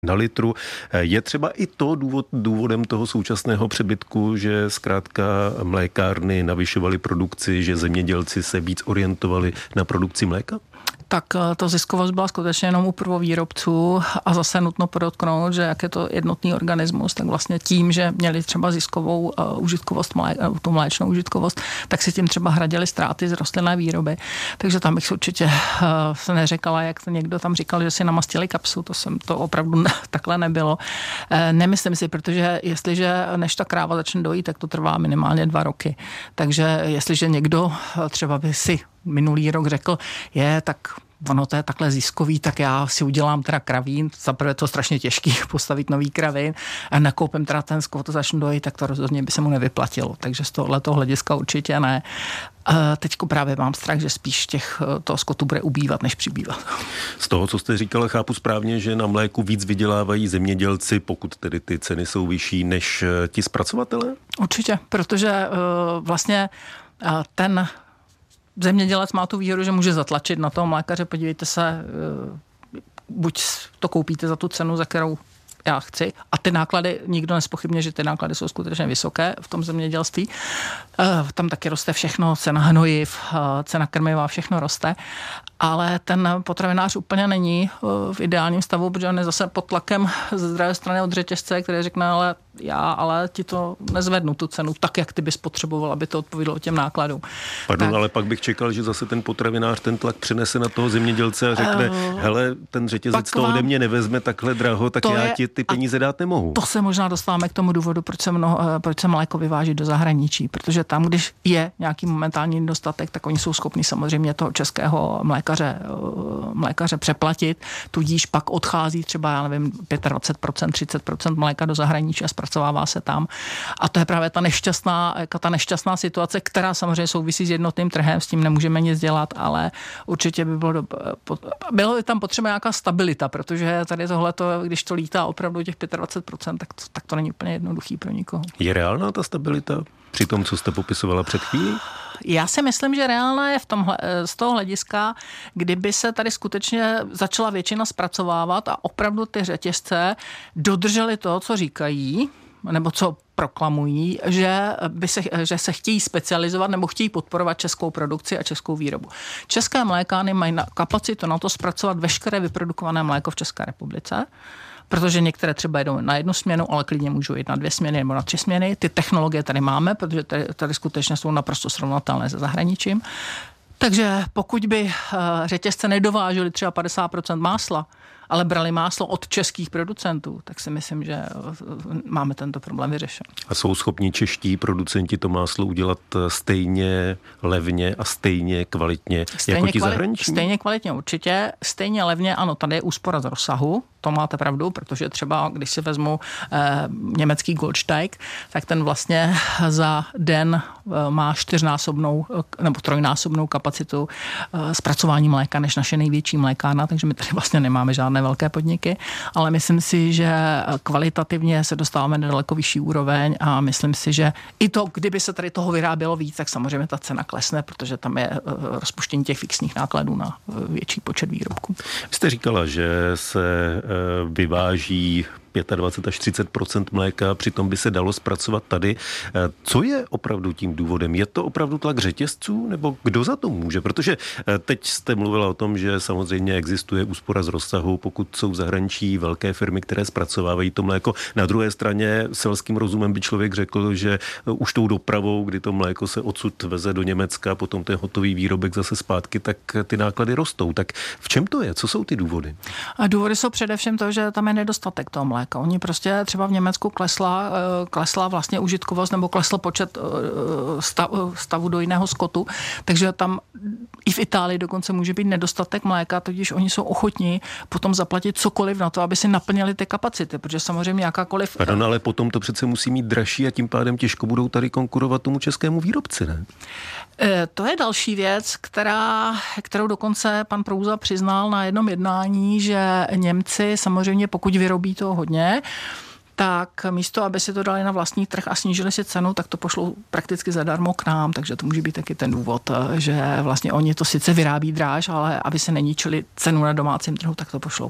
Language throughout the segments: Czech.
na litru. Je třeba i to důvodem toho současného přebytku, že zkrátka mlékárny navyšovaly produkci, že zemědělci se víc orientovali na produkci mléka? Tak to ziskovost byla skutečně jenom u prvovýrobců a zase nutno podotknout, že jak je to jednotný organismus, tak vlastně tím, že měli třeba ziskovou užitkovost, tu mléčnou užitkovost, tak si tím třeba hradili ztráty z rostlinné výroby. Takže tam bych určitě se neřekala, jak někdo tam říkal, že si namastili kapsu, to opravdu takhle nebylo. Nemyslím si, protože jestliže než ta kráva začne dojít, tak to trvá minimálně 2 roky. Takže jestliže někdo třeba by si minulý rok řekl, tak ono to je takhle ziskový, tak já si udělám teda kravín, zaprvé to strašně těžký postavit nový kravín a nakoupím teda ten skot, to začnu dojít, tak to rozhodně by se mu nevyplatilo. Takže z tohoto hlediska určitě ne. Teďko právě mám strach, že spíš toho skotu bude ubývat, než přibývat. Z toho, co jste říkala, chápu správně, že na mléku víc vydělávají zemědělci, pokud tedy ty ceny jsou vyšší než ti zpracovatelé? Určitě, protože vlastně ten zemědělec má tu výhodu, že může zatlačit na toho mlékaře, podívejte se, buď to koupíte za tu cenu, za kterou já chci, a ty náklady, nikdo nespochybně, že ty náklady jsou skutečně vysoké v tom zemědělství. Tam taky roste všechno, cena hnojiv, cena krmiva, všechno roste, ale ten potravinář úplně není v ideálním stavu, protože on je zase pod tlakem ze zdravé strany od řetězce, který řekne, ale ti to nezvednu tu cenu tak, jak ty bys potřeboval, aby to odpovídalo těm nákladům. Pardon, ale pak bych čekal, že zase ten potravinář ten tlak přenese na toho zemědělce a řekne, hele, ten řetězec to ode mě nevezme takhle draho, tak já ti ty peníze dát nemohu. To se možná dostáváme k tomu důvodu, proč se mléko vyváží do zahraničí, protože tam, když je nějaký momentální nedostatek, tak oni jsou schopni samozřejmě toho českého mlékaře přeplatit, tudíž pak odchází třeba, já nevím, 25%, 30% mléka do zahraničí a zpracovává se tam. A to je právě ta nešťastná situace, která samozřejmě souvisí s jednotným trhem, s tím nemůžeme nic dělat, ale určitě by bylo tam potřeba nějaká stabilita, protože tady tohleto, když to lítá opravdu těch 25%, tak to není úplně jednoduchý pro nikoho. Je reálná ta stabilita při tom, co jste popisovala před chvílí? Já si myslím, že reálná je z toho hlediska, kdyby se tady skutečně začala většina zpracovávat a opravdu ty řetězce dodržely to, co říkají, nebo co proklamují, že se chtějí specializovat nebo chtějí podporovat českou produkci a českou výrobu. České mlékárny mají kapacitu na to zpracovat veškeré vyprodukované mléko v České republice, protože některé třeba jedou na 1 směnu, ale klidně můžou jít na 2 směny nebo na 3 směny. Ty technologie tady máme, protože tady skutečně jsou naprosto srovnatelné se zahraničím. Takže pokud by řetězce nedovážely třeba 50% másla, ale brali máslo od českých producentů, tak si myslím, že máme tento problém vyřešen. A jsou schopni čeští producenti to máslo udělat stejně levně a stejně kvalitně jako ti zahraniční? Stejně kvalitně určitě, stejně levně, ano, tady je úspora z rozsahu, to máte pravdu, protože třeba, když si vezmu německý Goldsteig, tak ten vlastně za den má 4násobnou nebo 3násobnou kapacitu zpracování mléka než naše největší mlékárna, takže my tady vlastně nemáme žádné velké podniky, ale myslím si, že kvalitativně se dostáváme na daleko vyšší úroveň a myslím si, že i to, kdyby se tady toho vyrábělo víc, tak samozřejmě ta cena klesne, protože tam je rozpuštění těch fixních nákladů na větší počet výrobků. Vy jste říkala, že se vyváží 25 až 30% mléka, přitom by se dalo zpracovat tady. Co je opravdu tím důvodem? Je to opravdu tlak řetězců, nebo kdo za to může? Protože teď jste mluvila o tom, že samozřejmě existuje úspora z rozsahu, pokud jsou v zahraničí velké firmy, které zpracovávají to mléko. Na druhé straně selským rozumem by člověk řekl, že už tou dopravou, kdy to mléko se odsud veze do Německa, potom ten hotový výrobek zase zpátky, tak ty náklady rostou. Tak v čem to je? Co jsou ty důvody? A důvody jsou především to, že tam je nedostatek toho mléka. Oni prostě třeba v Německu klesla vlastně užitkovost nebo klesl počet stavu dojného skotu, takže tam i v Itálii dokonce může být nedostatek mléka, tudíž oni jsou ochotní potom zaplatit cokoliv na to, aby si naplnili ty kapacity, protože samozřejmě jakákoliv... Pardon, ale potom to přece musí mít dražší a tím pádem těžko budou tady konkurovat tomu českému výrobci, ne? To je další věc, kterou dokonce pan Prouza přiznal na jednom jednání, že Němci samozřejmě, pokud vyrobí toho hodně, tak místo, aby si to dali na vlastní trh a snížili si cenu, tak to pošlou prakticky zadarmo k nám, takže to může být taky ten důvod, že vlastně oni to sice vyrábí dráž, ale aby se neníčili cenu na domácím trhu, tak to pošlou k nám.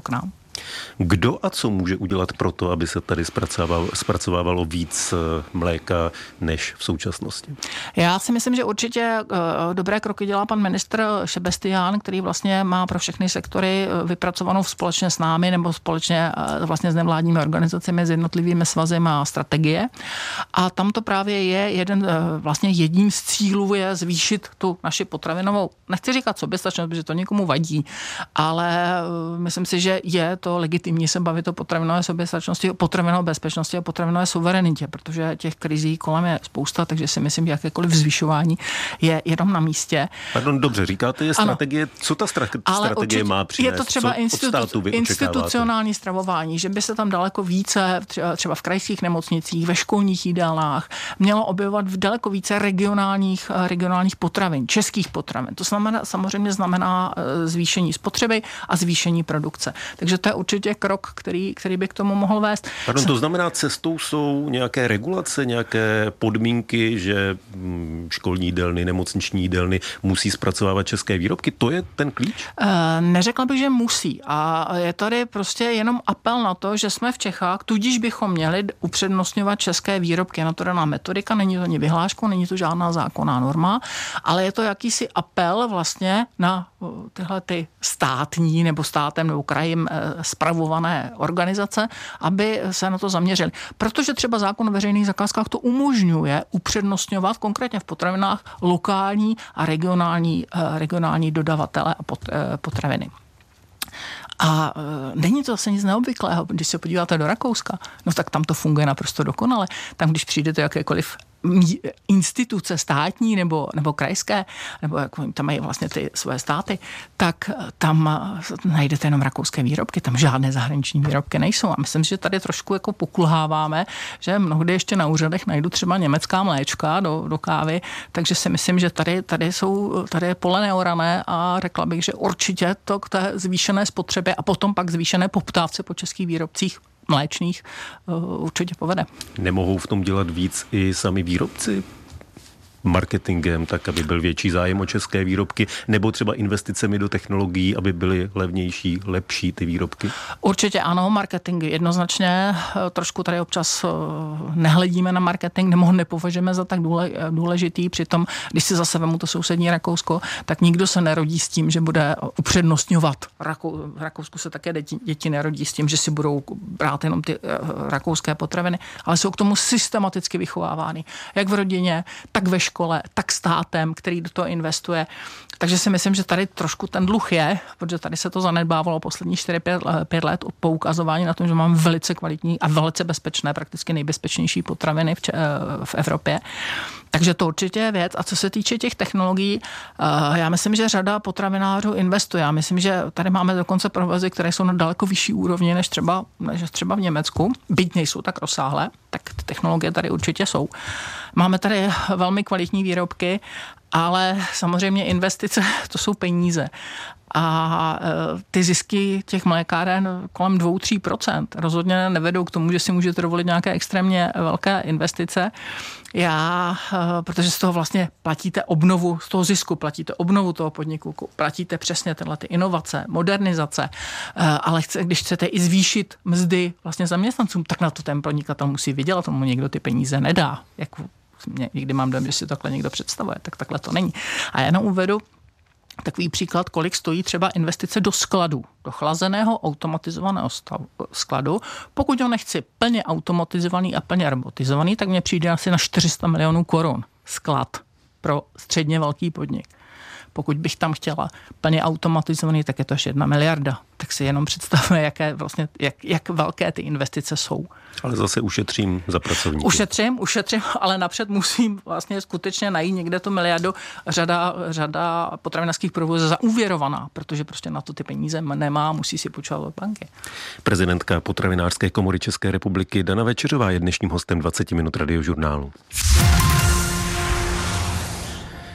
Kdo a co může udělat pro to, aby se tady zpracovávalo víc mléka než v současnosti? Já si myslím, že určitě dobré kroky dělá pan ministr Šebestián, který vlastně má pro všechny sektory vypracovanou společně s námi nebo společně vlastně s nevládními organizacemi, s jednotlivými svazy a strategie. A tam to právě je jedním z cílů je zvýšit tu naši potravinovou, nechci říkat soběstačnost, protože to někomu vadí, ale myslím si, že je to legitimní se bavit o potravinové soběstačnosti, o potravinové bezpečnosti a potravinové suverenitě, protože těch krizí kolem je spousta, takže si myslím, že jakékoliv zvyšování je jenom na místě. Pardon, dobře, říkáte, je strategie, co ta strategie má přinést? Je to třeba institucionální stravování, že by se tam daleko více, třeba v krajských nemocnicích, ve školních jídelnách, mělo objevovat v daleko více regionálních potravin, českých potravin. To samozřejmě znamená zvýšení spotřeby a zvýšení produkce. Takže to je určitě krok, který by k tomu mohl vést. Pardon, to znamená, cestou jsou nějaké regulace, nějaké podmínky, že školní jídelny, nemocniční jídelny musí zpracovávat české výrobky? To je ten klíč? Neřekla bych, že musí. A je tady prostě jenom apel na to, že jsme v Čechách, tudíž bychom měli upřednostňovat české výrobky. Je na to daná metodika, není to ani vyhláškou, není to žádná zákonná norma, ale je to jakýsi apel vlastně na tyhle ty státní nebo státem nebo krajem spravované organizace, aby se na to zaměřili. Protože třeba zákon o veřejných zakázkách to umožňuje upřednostňovat konkrétně v potravinách lokální a regionální dodavatele a potraviny. A není to zase nic neobvyklého. Když se podíváte do Rakouska, no tak tam to funguje naprosto dokonale. Tam, když přijdete do jakékoliv instituce státní nebo krajské, nebo jako tam mají vlastně ty své státy, tak tam najdete jenom rakouské výrobky, tam žádné zahraniční výrobky nejsou. A myslím, že tady trošku jako pokulháváme, že mnohdy ještě na úřadech najdu třeba německá mléčka do kávy, takže si myslím, že tady je pole neorané a řekla bych, že určitě to k té zvýšené spotřebě a potom pak zvýšené poptávce po českých výrobcích mléčných určitě povede. Nemohou v tom dělat víc i sami výrobci? Marketingem, tak aby byl větší zájem o české výrobky, nebo třeba investicemi do technologií, aby byly levnější, lepší ty výrobky? Určitě ano, marketing jednoznačně. Trošku tady občas nehledíme na marketing, nebo ho nepovažujeme za tak důležitý. Přitom, když si zase vemu to sousední Rakousko, tak nikdo se nerodí s tím, že bude upřednostňovat. V Rakousku se také děti nerodí s tím, že si budou brát jenom ty rakouské potraviny, ale jsou k tomu systematicky vychovávány. Jak v rodině, tak ve škole, tak státem, který do toho investuje. Takže si myslím, že tady trošku ten dluh je, protože tady se to zanedbávalo poslední 4-5 let od poukazování na tom, že máme velice kvalitní a velice bezpečné, prakticky nejbezpečnější potraviny v Evropě. Takže to určitě je věc. A co se týče těch technologií, já myslím, že řada potravinářů investuje. Já myslím, že tady máme dokonce provozy, které jsou na daleko vyšší úrovni než třeba v Německu. Byť nejsou tak rozsáhlé, tak ty technologie tady určitě jsou. Máme tady velmi kvalitní výrobky, ale samozřejmě investice, to jsou peníze. A ty zisky těch mlékáren kolem 2-3% rozhodně nevedou k tomu, že si můžete dovolit nějaké extrémně velké investice. Protože z toho vlastně platíte obnovu, z toho zisku platíte obnovu toho podniku, platíte přesně tyhle ty inovace, modernizace, ale když chcete i zvýšit mzdy vlastně zaměstnancům, tak na to ten podnikatel musí vydělat, tomu někdo ty peníze nedá. Někdy mám dojem, že si takhle někdo představuje, tak takhle to není. A já jenom uvedu takový příklad, kolik stojí třeba investice do skladu, do chlazeného automatizovaného skladu. Pokud ho nechci plně automatizovaný a plně robotizovaný, tak mě přijde asi na 400 milionů korun sklad pro středně velký podnik. Pokud bych tam chtěla plně automatizovaný, tak je to až 1 miliarda. Tak si jenom představme, jak velké ty investice jsou. Ale zase ušetřím za pracovníky. Ušetřím, ale napřed musím vlastně skutečně najít někde tu miliardu. Řada potravinářských provozů je zaúvěrovaná, protože prostě na to ty peníze nemá, musí si půjčovat od banky. Prezidentka Potravinářské komory České republiky Dana Večeřová je dnešním hostem 20 minut Radiožurnálu.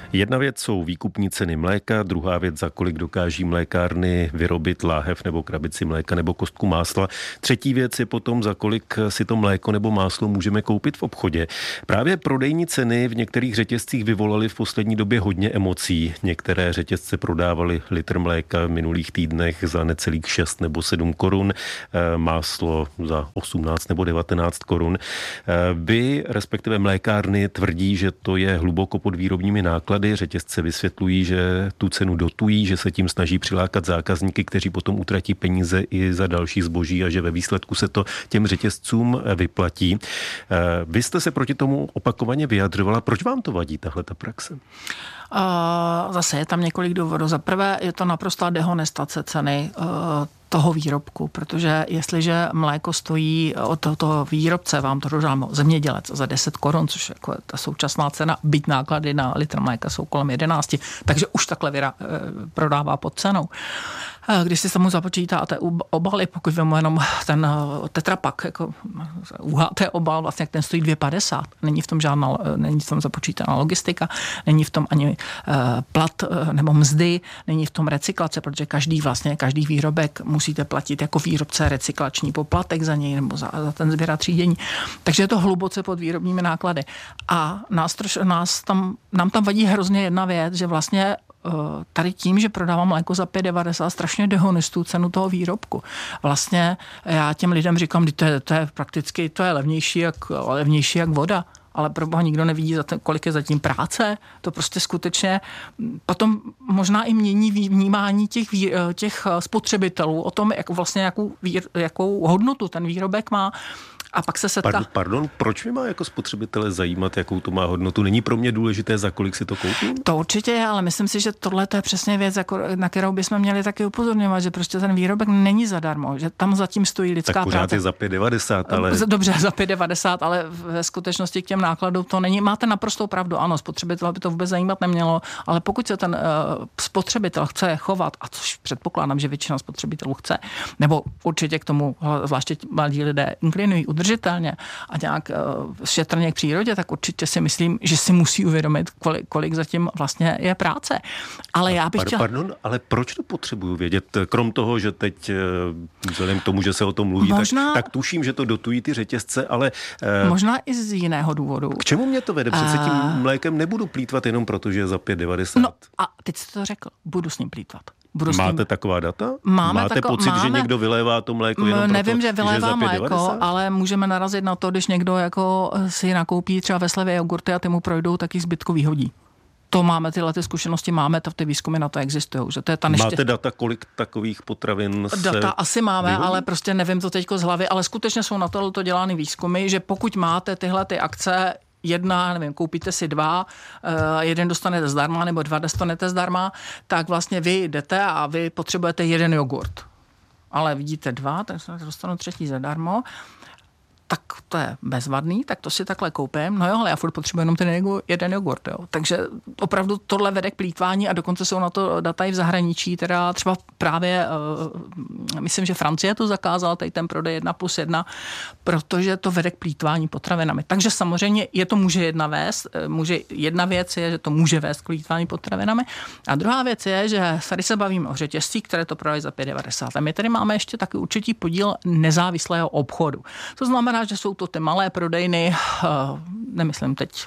Jedna věc jsou výkupní ceny mléka, druhá věc, za kolik dokáží mlékárny vyrobit láhev nebo krabici mléka nebo kostku másla. Třetí věc je potom, za kolik si to mléko nebo máslo můžeme koupit v obchodě. Právě prodejní ceny v některých řetězcích vyvolaly v poslední době hodně emocí. Některé řetězce prodávaly litr mléka v minulých týdnech za necelých 6 nebo 7 korun, máslo za 18 nebo 19 korun. Vy, respektive mlékárny, tvrdí, že to je hluboko pod výrobními náklady. Řetězce vysvětlují, že tu cenu dotují, že se tím snaží přilákat zákazníky, kteří potom utratí peníze i za další zboží a že ve výsledku se to těm řetězcům vyplatí. Vy jste se proti tomu opakovaně vyjadřovala. Proč vám to vadí, tahle ta praxe? Zase je tam několik důvodů. Za prvé je to naprostá dehonestace ceny toho výrobku, protože jestliže mléko stojí od tohoto výrobce, vám to dodá zemědělec za 10 korun, což jako ta současná cena, byť náklady na litr mléka jsou kolem 11, takže už takhle prodává pod cenou. Když si tomu započítáte obaly, pokud vemu jenom ten tetrapak, jako UHT obal, vlastně jak ten stojí 2,50. Není v tom započítaná logistika, není v tom ani plat nebo mzdy, není v tom recyklace, protože každý výrobek musíte platit jako výrobce recyklační poplatek za něj nebo za ten sběr a třídění. Takže je to hluboce pod výrobními náklady. A nám tam vadí hrozně jedna věc, že vlastně tady tím, že prodávám mléko za 5,90, strašně dehonestuju cenu toho výrobku. Vlastně já těm lidem říkám, že to je prakticky, to je levnější jak voda. Ale proboha nikdo nevidí, kolik je zatím práce. To prostě skutečně potom možná i mění vnímání těch spotřebitelů o tom, jakou hodnotu ten výrobek má. A pak se setká... Pardon, proč mě má jako spotřebitele zajímat, jakou to má hodnotu? Není pro mě důležité, za kolik si to koupím? To určitě je, ale myslím si, že tohle je přesně věc, na kterou bychom měli taky upozorňovat, že prostě ten výrobek není zadarmo, že tam zatím stojí lidská práce. Tak pořád je za 5,90, ale... Dobře, za 5,90, ale ve skutečnosti k těm nákladům to není. Máte naprostou pravdu, ano, spotřebitel by to vůbec zajímat nemělo, ale pokud se ten spotřebitel chce chovat, a což předpokládám, že většina spotřebitelů chce, nebo určitě k tomu zvláště mladí lidé inklinují udržitelně a nějak šetrně k přírodě, tak určitě si myslím, že si musí uvědomit, kolik zatím vlastně je práce. Ale já bych chtěla... Pardon, ale proč to potřebuju vědět? Krom toho, že teď vzhledem k tomu, že se o tom mluví, tak tuším, že to dotují ty řetězce, ale... Možná i z jiného důvodu. K čemu mě to vede? Přece tím mlékem nebudu plýtvat jenom proto, že je za 5,90. No a teď jsi to řekl, budu s ním plýtvat. Máte taková data? Máte pocit, že někdo vylévá to mléko jenom proto, nevím, že vylevá mléko, 5,90? Ale můžeme narazit na to, když někdo jako si nakoupí třeba ve slevě jogurty a ty mu projdou, tak jich zbytku vyhodí. To máme tyhle zkušenosti, máme to, ty výzkumy na to existují. Že to je ta Máte data, kolik takových potravin se Data asi máme, vyhodí? Ale prostě nevím to teďko z hlavy, ale skutečně jsou na to dělány výzkumy, že pokud máte tyhle ty akce, koupíte si 2, jeden dostanete zdarma, nebo 2 dostanete zdarma, tak vlastně vy jdete a vy potřebujete 1 jogurt. Ale vidíte 2, tak dostanu 3 zadarmo. Tak to je bezvadný, tak to si takhle koupím. No jo, ale já furt potřebuji jenom ten jeden jogurt. Jo. Takže opravdu tohle vede k plýtvání a dokonce jsou na to data i v zahraničí, teda třeba právě, myslím, že Francie to zakázala, tady ten prodej 1+1, protože to vede k plýtvání potravinami. Takže samozřejmě to může jedna věc je, že to může vést k plýtvání potravinami. A druhá věc je, že tady se bavíme o řetězcích, které to prodají za 5,90. A my tady máme ještě taky určitý podíl nezávislého obchodu. To znamená, že jsou to ty malé prodejny, nemyslím teď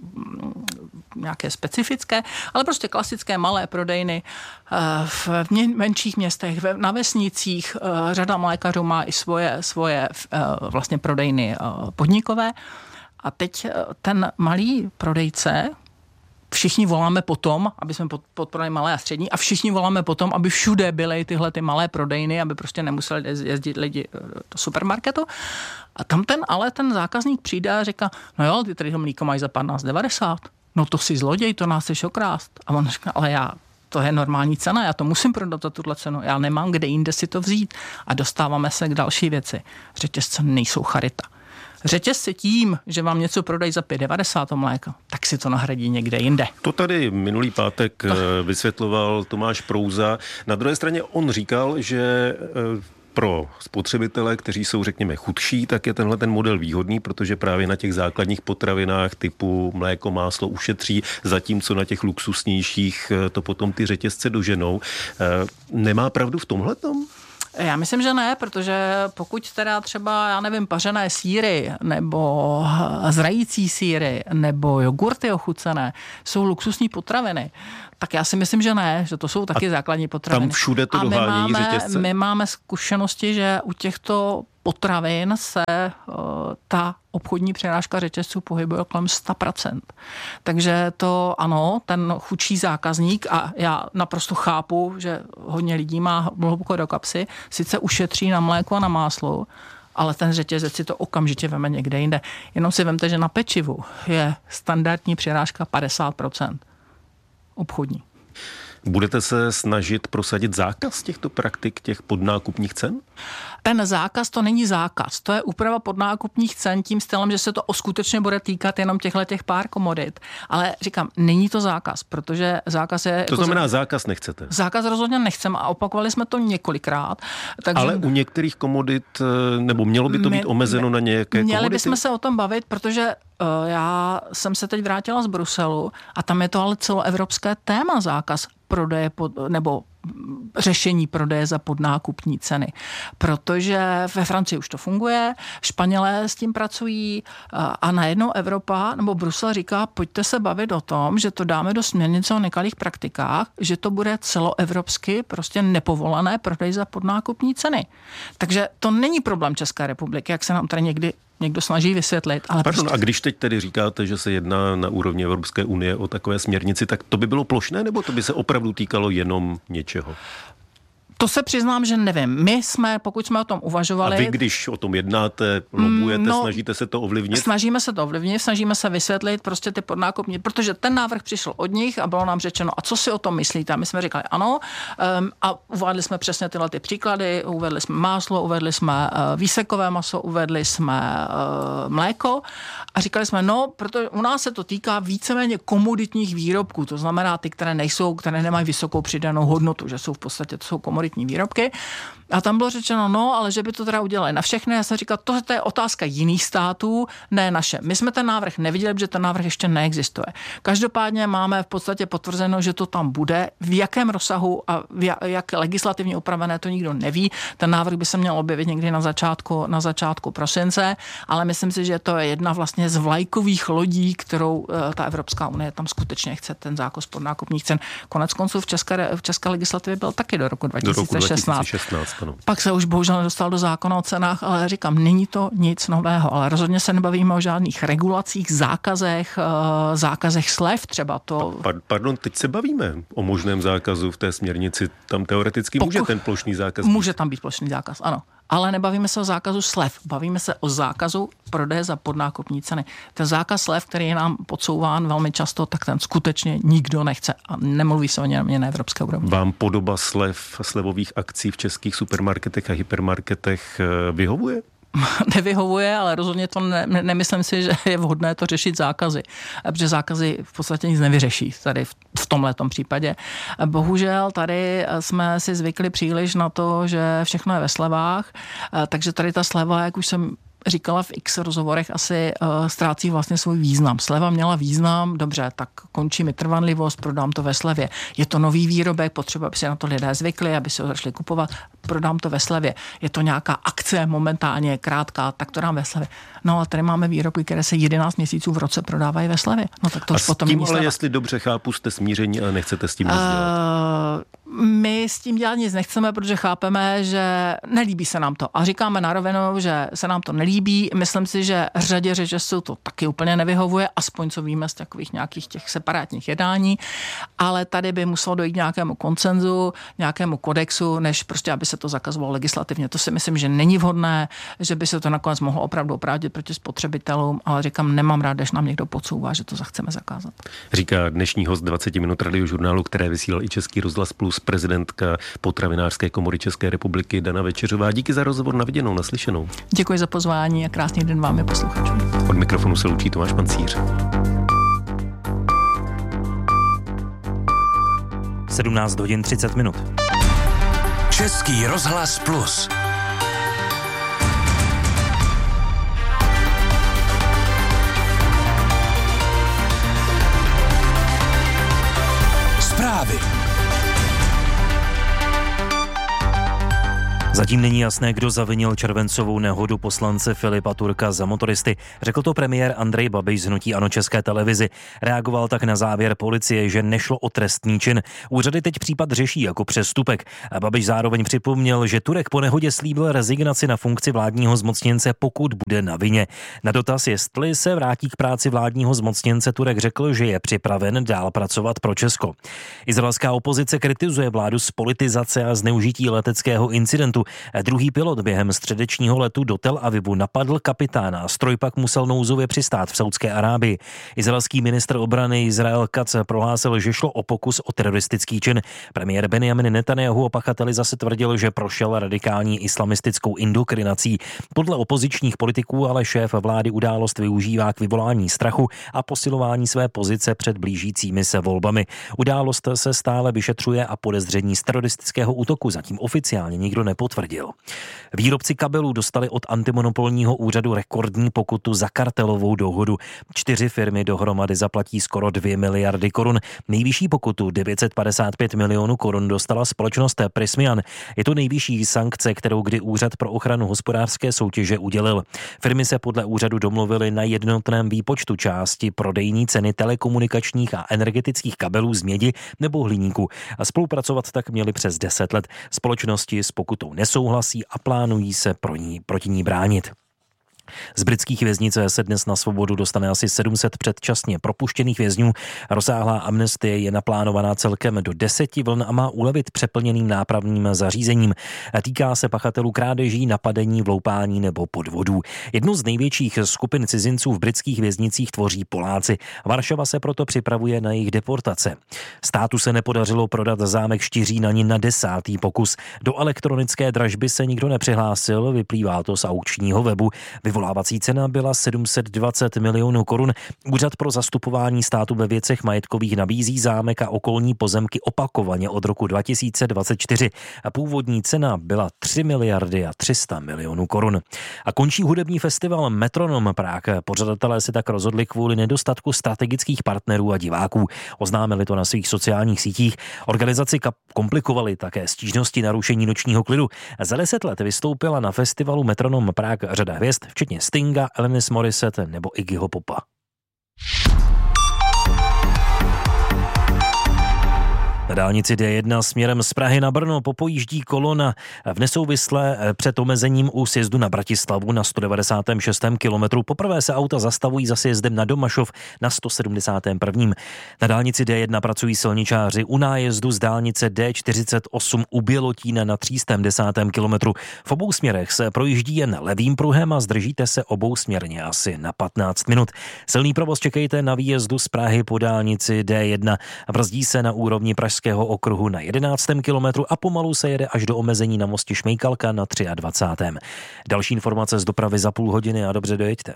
nějaké specifické, ale prostě klasické malé prodejny v menších městech, na vesnicích. Řada mlékařů má i svoje vlastně prodejny podnikové. A teď ten malý prodejce, všichni voláme potom, aby jsme podporovali malé a střední, a všichni voláme potom, aby všude byly tyhle ty malé prodejny, aby prostě nemuseli jezdit lidi do supermarketu. A tam ten zákazník přijde a říká, no jo, ty tady to mlíko mají za 15,90. No to si zloděj, to nás chceš okrást. A on říká, ale to je normální cena, já to musím prodat za tuhle cenu, já nemám kde jinde si to vzít. A dostáváme se k další věci. Řetězce nejsou charita. Řetězce tím, že vám něco prodají za 5,90 mléko, tak si to nahradí někde jinde. To tady minulý pátek vysvětloval Tomáš Prouza. Na druhé straně on říkal, že pro spotřebitele, kteří jsou, řekněme, chudší, tak je tenhle ten model výhodný, protože právě na těch základních potravinách typu mléko, máslo ušetří, zatímco na těch luxusnějších to potom ty řetězce doženou. Nemá pravdu v tomhletom? Já myslím, že ne, protože pokud teda třeba, já nevím, pařené sýry nebo zrající sýry nebo jogurty ochucené jsou luxusní potraviny, tak já si myslím, že ne, že to jsou taky základní potraviny. Tam všude to dohánějí řetězce? My máme zkušenosti, že u těchto potravin se ta obchodní přirážka řetězců pohybuje kolem 100%. Takže to ano, ten chudší zákazník, a já naprosto chápu, že hodně lidí má hluboko do kapsy, sice ušetří na mléko a na máslo, ale ten řetězec si to okamžitě veme někde jinde. Jenom si vemte, že na pečivu je standardní přirážka 50%. Obchodní. Budete se snažit prosadit zákaz těchto praktik, těch podnákupních cen? Ten zákaz to není zákaz, to je úprava podnákupních cen tím stylem, že se to skutečně bude týkat jenom těch pár komodit. Ale říkám, není to zákaz, protože zákaz je... To znamená, zákaz nechcete? Zákaz rozhodně nechceme a opakovali jsme to několikrát. Takže... Ale u některých komodit, nebo mělo by to být omezeno na nějaké komodity? Měli bychom se o tom bavit, protože já jsem se teď vrátila z Bruselu a tam je to ale celoevropské téma zákaz prodeje nebo řešení prodeje za podnákupní ceny. Protože ve Francii už to funguje, Španělé s tím pracují a najednou Evropa nebo Brusel říká, pojďte se bavit o tom, že to dáme do směrnice o nekalých praktikách, že to bude celoevropsky prostě nepovolené prodej za podnákupní ceny. Takže to není problém České republiky, jak se nám tady někdo snaží vysvětlit. Ale pardon, prostě... a když teď tedy říkáte, že se jedná na úrovni Evropské unie o takové směrnici, tak to by bylo plošné, nebo to by se opravdu týkalo jenom něčeho? To se přiznám, že nevím. My jsme, pokud jsme o tom uvažovali... A vy, když o tom jednáte, lobujete, snažíte se to ovlivnit? Snažíme se to ovlivnit, snažíme se vysvětlit prostě ty podnákupní, protože ten návrh přišel od nich a bylo nám řečeno, a co si o tom myslíte? A my jsme říkali ano a uvedli jsme přesně tyhle ty příklady, uvedli jsme máslo, uvedli jsme výsekové maso, uvedli jsme mléko a říkali jsme, no, protože u nás se to týká víceméně komoditních výrobků, to znamená ty, které nemají vysokou přidanou hodnotu, že jsou v podstatě, to jsou komoditní výrobky. A tam bylo řečeno, no, ale že by to teda udělali na všechny. Já jsem říkal, to je otázka jiných států, ne naše. My jsme ten návrh neviděli, protože ten návrh ještě neexistuje. Každopádně máme v podstatě potvrzeno, že to tam bude. V jakém rozsahu a jak legislativně upravené, to nikdo neví. Ten návrh by se měl objevit někdy na začátku prosince, ale myslím si, že to je jedna vlastně z vlajkových lodí, kterou ta Evropská unie tam skutečně chce, ten zákaz podnákupních cen. Konec konců v české legislativě byl taky do roku 2016. Pak se už bohužel nedostal do zákona o cenách, ale říkám, není to nic nového, ale rozhodně se nebavíme o žádných regulacích, zákazech slev třeba to. Pardon, teď se bavíme o možném zákazu v té směrnici. Tam teoreticky může ten plošný zákaz být. Může tam být plošný zákaz, ano. Ale nebavíme se o zákazu slev, bavíme se o zákazu prodeje za podnákupní ceny. Ten zákaz slev, který je nám podsouván velmi často, tak ten skutečně nikdo nechce a nemluví se o něm na evropské úrovni. Vám podoba slevových akcí v českých supermarketech a hypermarketech vyhovuje? Nevyhovuje, ale rozhodně to nemyslím si, že je vhodné to řešit zákazy, protože zákazy v podstatě nic nevyřeší tady v tomhletom případě. Bohužel tady jsme si zvykli příliš na to, že všechno je ve slevách, takže tady ta sleva, jak už jsem říkala v x rozhovorech, asi ztrácí vlastně svůj význam. Sleva měla význam, dobře, tak končí mi trvanlivost, prodám to ve slevě. Je to nový výrobek, potřeba, aby se na to lidé zvykli, aby se ho začali kupovat, prodám to ve slevě. Je to nějaká akce momentálně krátká, tak to dám ve slevě. No a tady máme výrobky, které se 11 měsíců v roce prodávají ve slevě. No tak to už potom není sleva. Ale jestli dobře chápu, jste smíření a nechcete s tím nic dělat. My s tím dělat nic nechceme, protože chápeme, že nelíbí se nám to. A říkáme na rovinu, že se nám to nelíbí. Myslím si, že řadě řetězců to taky úplně nevyhovuje, aspoň co víme z takových nějakých těch separátních jednání, ale tady by muselo dojít nějakému konsenzu, nějakému kodexu, než prostě, aby se to zakazovalo legislativně. To si myslím, že není vhodné, že by se to nakonec mohlo opravdu oprávnit proti spotřebitelům, ale říkám, nemám rád, když nám někdo podsouvá, že to chceme zakázat. Říká dnešní host 20 minut radiožurnálu, které vysílal i Český rozhlas Plus, prezidentka Potravinářské komory České republiky Dana Večeřová. Díky za rozhovor, na viděnou, naslyšenou. Děkuji za pozvání a krásný den vám, posluchačům. Od mikrofonu se loučí Tomáš Pancíř. 17 hodin 30 minut. Český rozhlas Plus. Zatím není jasné, kdo zavinil červencovou nehodu poslance Filipa Turka za motoristy. Řekl to premiér Andrej Babiš z hnutí ANO České televizi. Reagoval tak na závěr policie, že nešlo o trestný čin. Úřady teď případ řeší jako přestupek. Babiš zároveň připomněl, že Turek po nehodě slíbil rezignaci na funkci vládního zmocněnce, pokud bude na vině. Na dotaz, jestli se vrátí k práci vládního zmocněnce, Turek řekl, že je připraven dál pracovat pro Česko. Izraelská opozice kritizuje vládu z politizace a zneužití leteckého incidentu. Druhý pilot během středečního letu do Tel Avivu napadl kapitána a stroj pak musel nouzově přistát v Saudské Arábii. Izraelský ministr obrany Izrael Katz prohlásil, že šlo o pokus o teroristický čin. Premiér Benjamin Netanjahu o pachateli zase tvrdil, že prošel radikální islamistickou indoktrinací. Podle opozičních politiků ale šéf vlády událost využívá k vyvolání strachu a posilování své pozice před blížícími se volbami. Událost se stále vyšetřuje a podezření z teroristického útoku zatím oficiálně nikdo nepotvrdil. Výrobci kabelů dostali od antimonopolního úřadu rekordní pokutu za kartelovou dohodu. 4 firmy dohromady zaplatí skoro 2 miliardy korun. Nejvyšší pokutu 955 milionů korun dostala společnost Prysmian. Je to nejvyšší sankce, kterou kdy Úřad pro ochranu hospodářské soutěže udělil. Firmy se podle úřadu domluvily na jednotném výpočtu části prodejní ceny telekomunikačních a energetických kabelů z mědi nebo hliníku. A spolupracovat tak měli přes 10 let. Společnosti s pokutou nesouhlasí a plánují se proti ní bránit. Z britských věznic se dnes na svobodu dostane asi 700 předčasně propuštěných vězňů. Rozsáhlá amnestie je naplánovaná celkem do 10 vln a má ulevit přeplněným nápravným zařízením. Týká se pachatelů krádeží, napadení, vloupání nebo podvodů. Jednu z největších skupin cizinců v britských věznicích tvoří Poláci. Varšava se proto připravuje na jejich deportace. Státu se nepodařilo prodat zámek Štiřín ani na 10. pokus. Do elektronické dražby se nikdo nepřihlásil, vyplývá to z aukčního webu. Vyvolávací cena byla 720 milionů korun. Úřad pro zastupování státu ve věcech majetkových nabízí zámek a okolní pozemky opakovaně od roku 2024. A původní cena byla 3 miliardy a 300 milionů korun. A končí hudební festival Metronom Prague. Pořadatelé se tak rozhodli kvůli nedostatku strategických partnerů a diváků. Oznámili to na svých sociálních sítích. Organizaci komplikovali také stížnosti na rušení nočního klidu. Za 10 let vystoupila na festivalu Metronom Prague řada hvězd, včetně Stinga, Alanis Morissette nebo Iggyho Popa. Na dálnici D1 směrem z Prahy na Brno popojíždí kolona v nesouvisle před omezením u sjezdu na Bratislavu na 196. kilometru. Poprvé se auta zastavují za sjezdem na Domašov na 171. Na dálnici D1 pracují silničáři u nájezdu z dálnice D48 u Bělotína na 310. kilometru. V obou směrech se projíždí jen levým pruhem a zdržíte se obousměrně asi na 15 minut. Silný provoz čekejte na výjezdu z Prahy po dálnici D1. Brzdí se na úrovni Pražského okruhu na 11. kilometru a pomalu se jede až do omezení na mostě Šmejkalka na 23. Další informace z dopravy za půl hodiny a dobře dojeďte.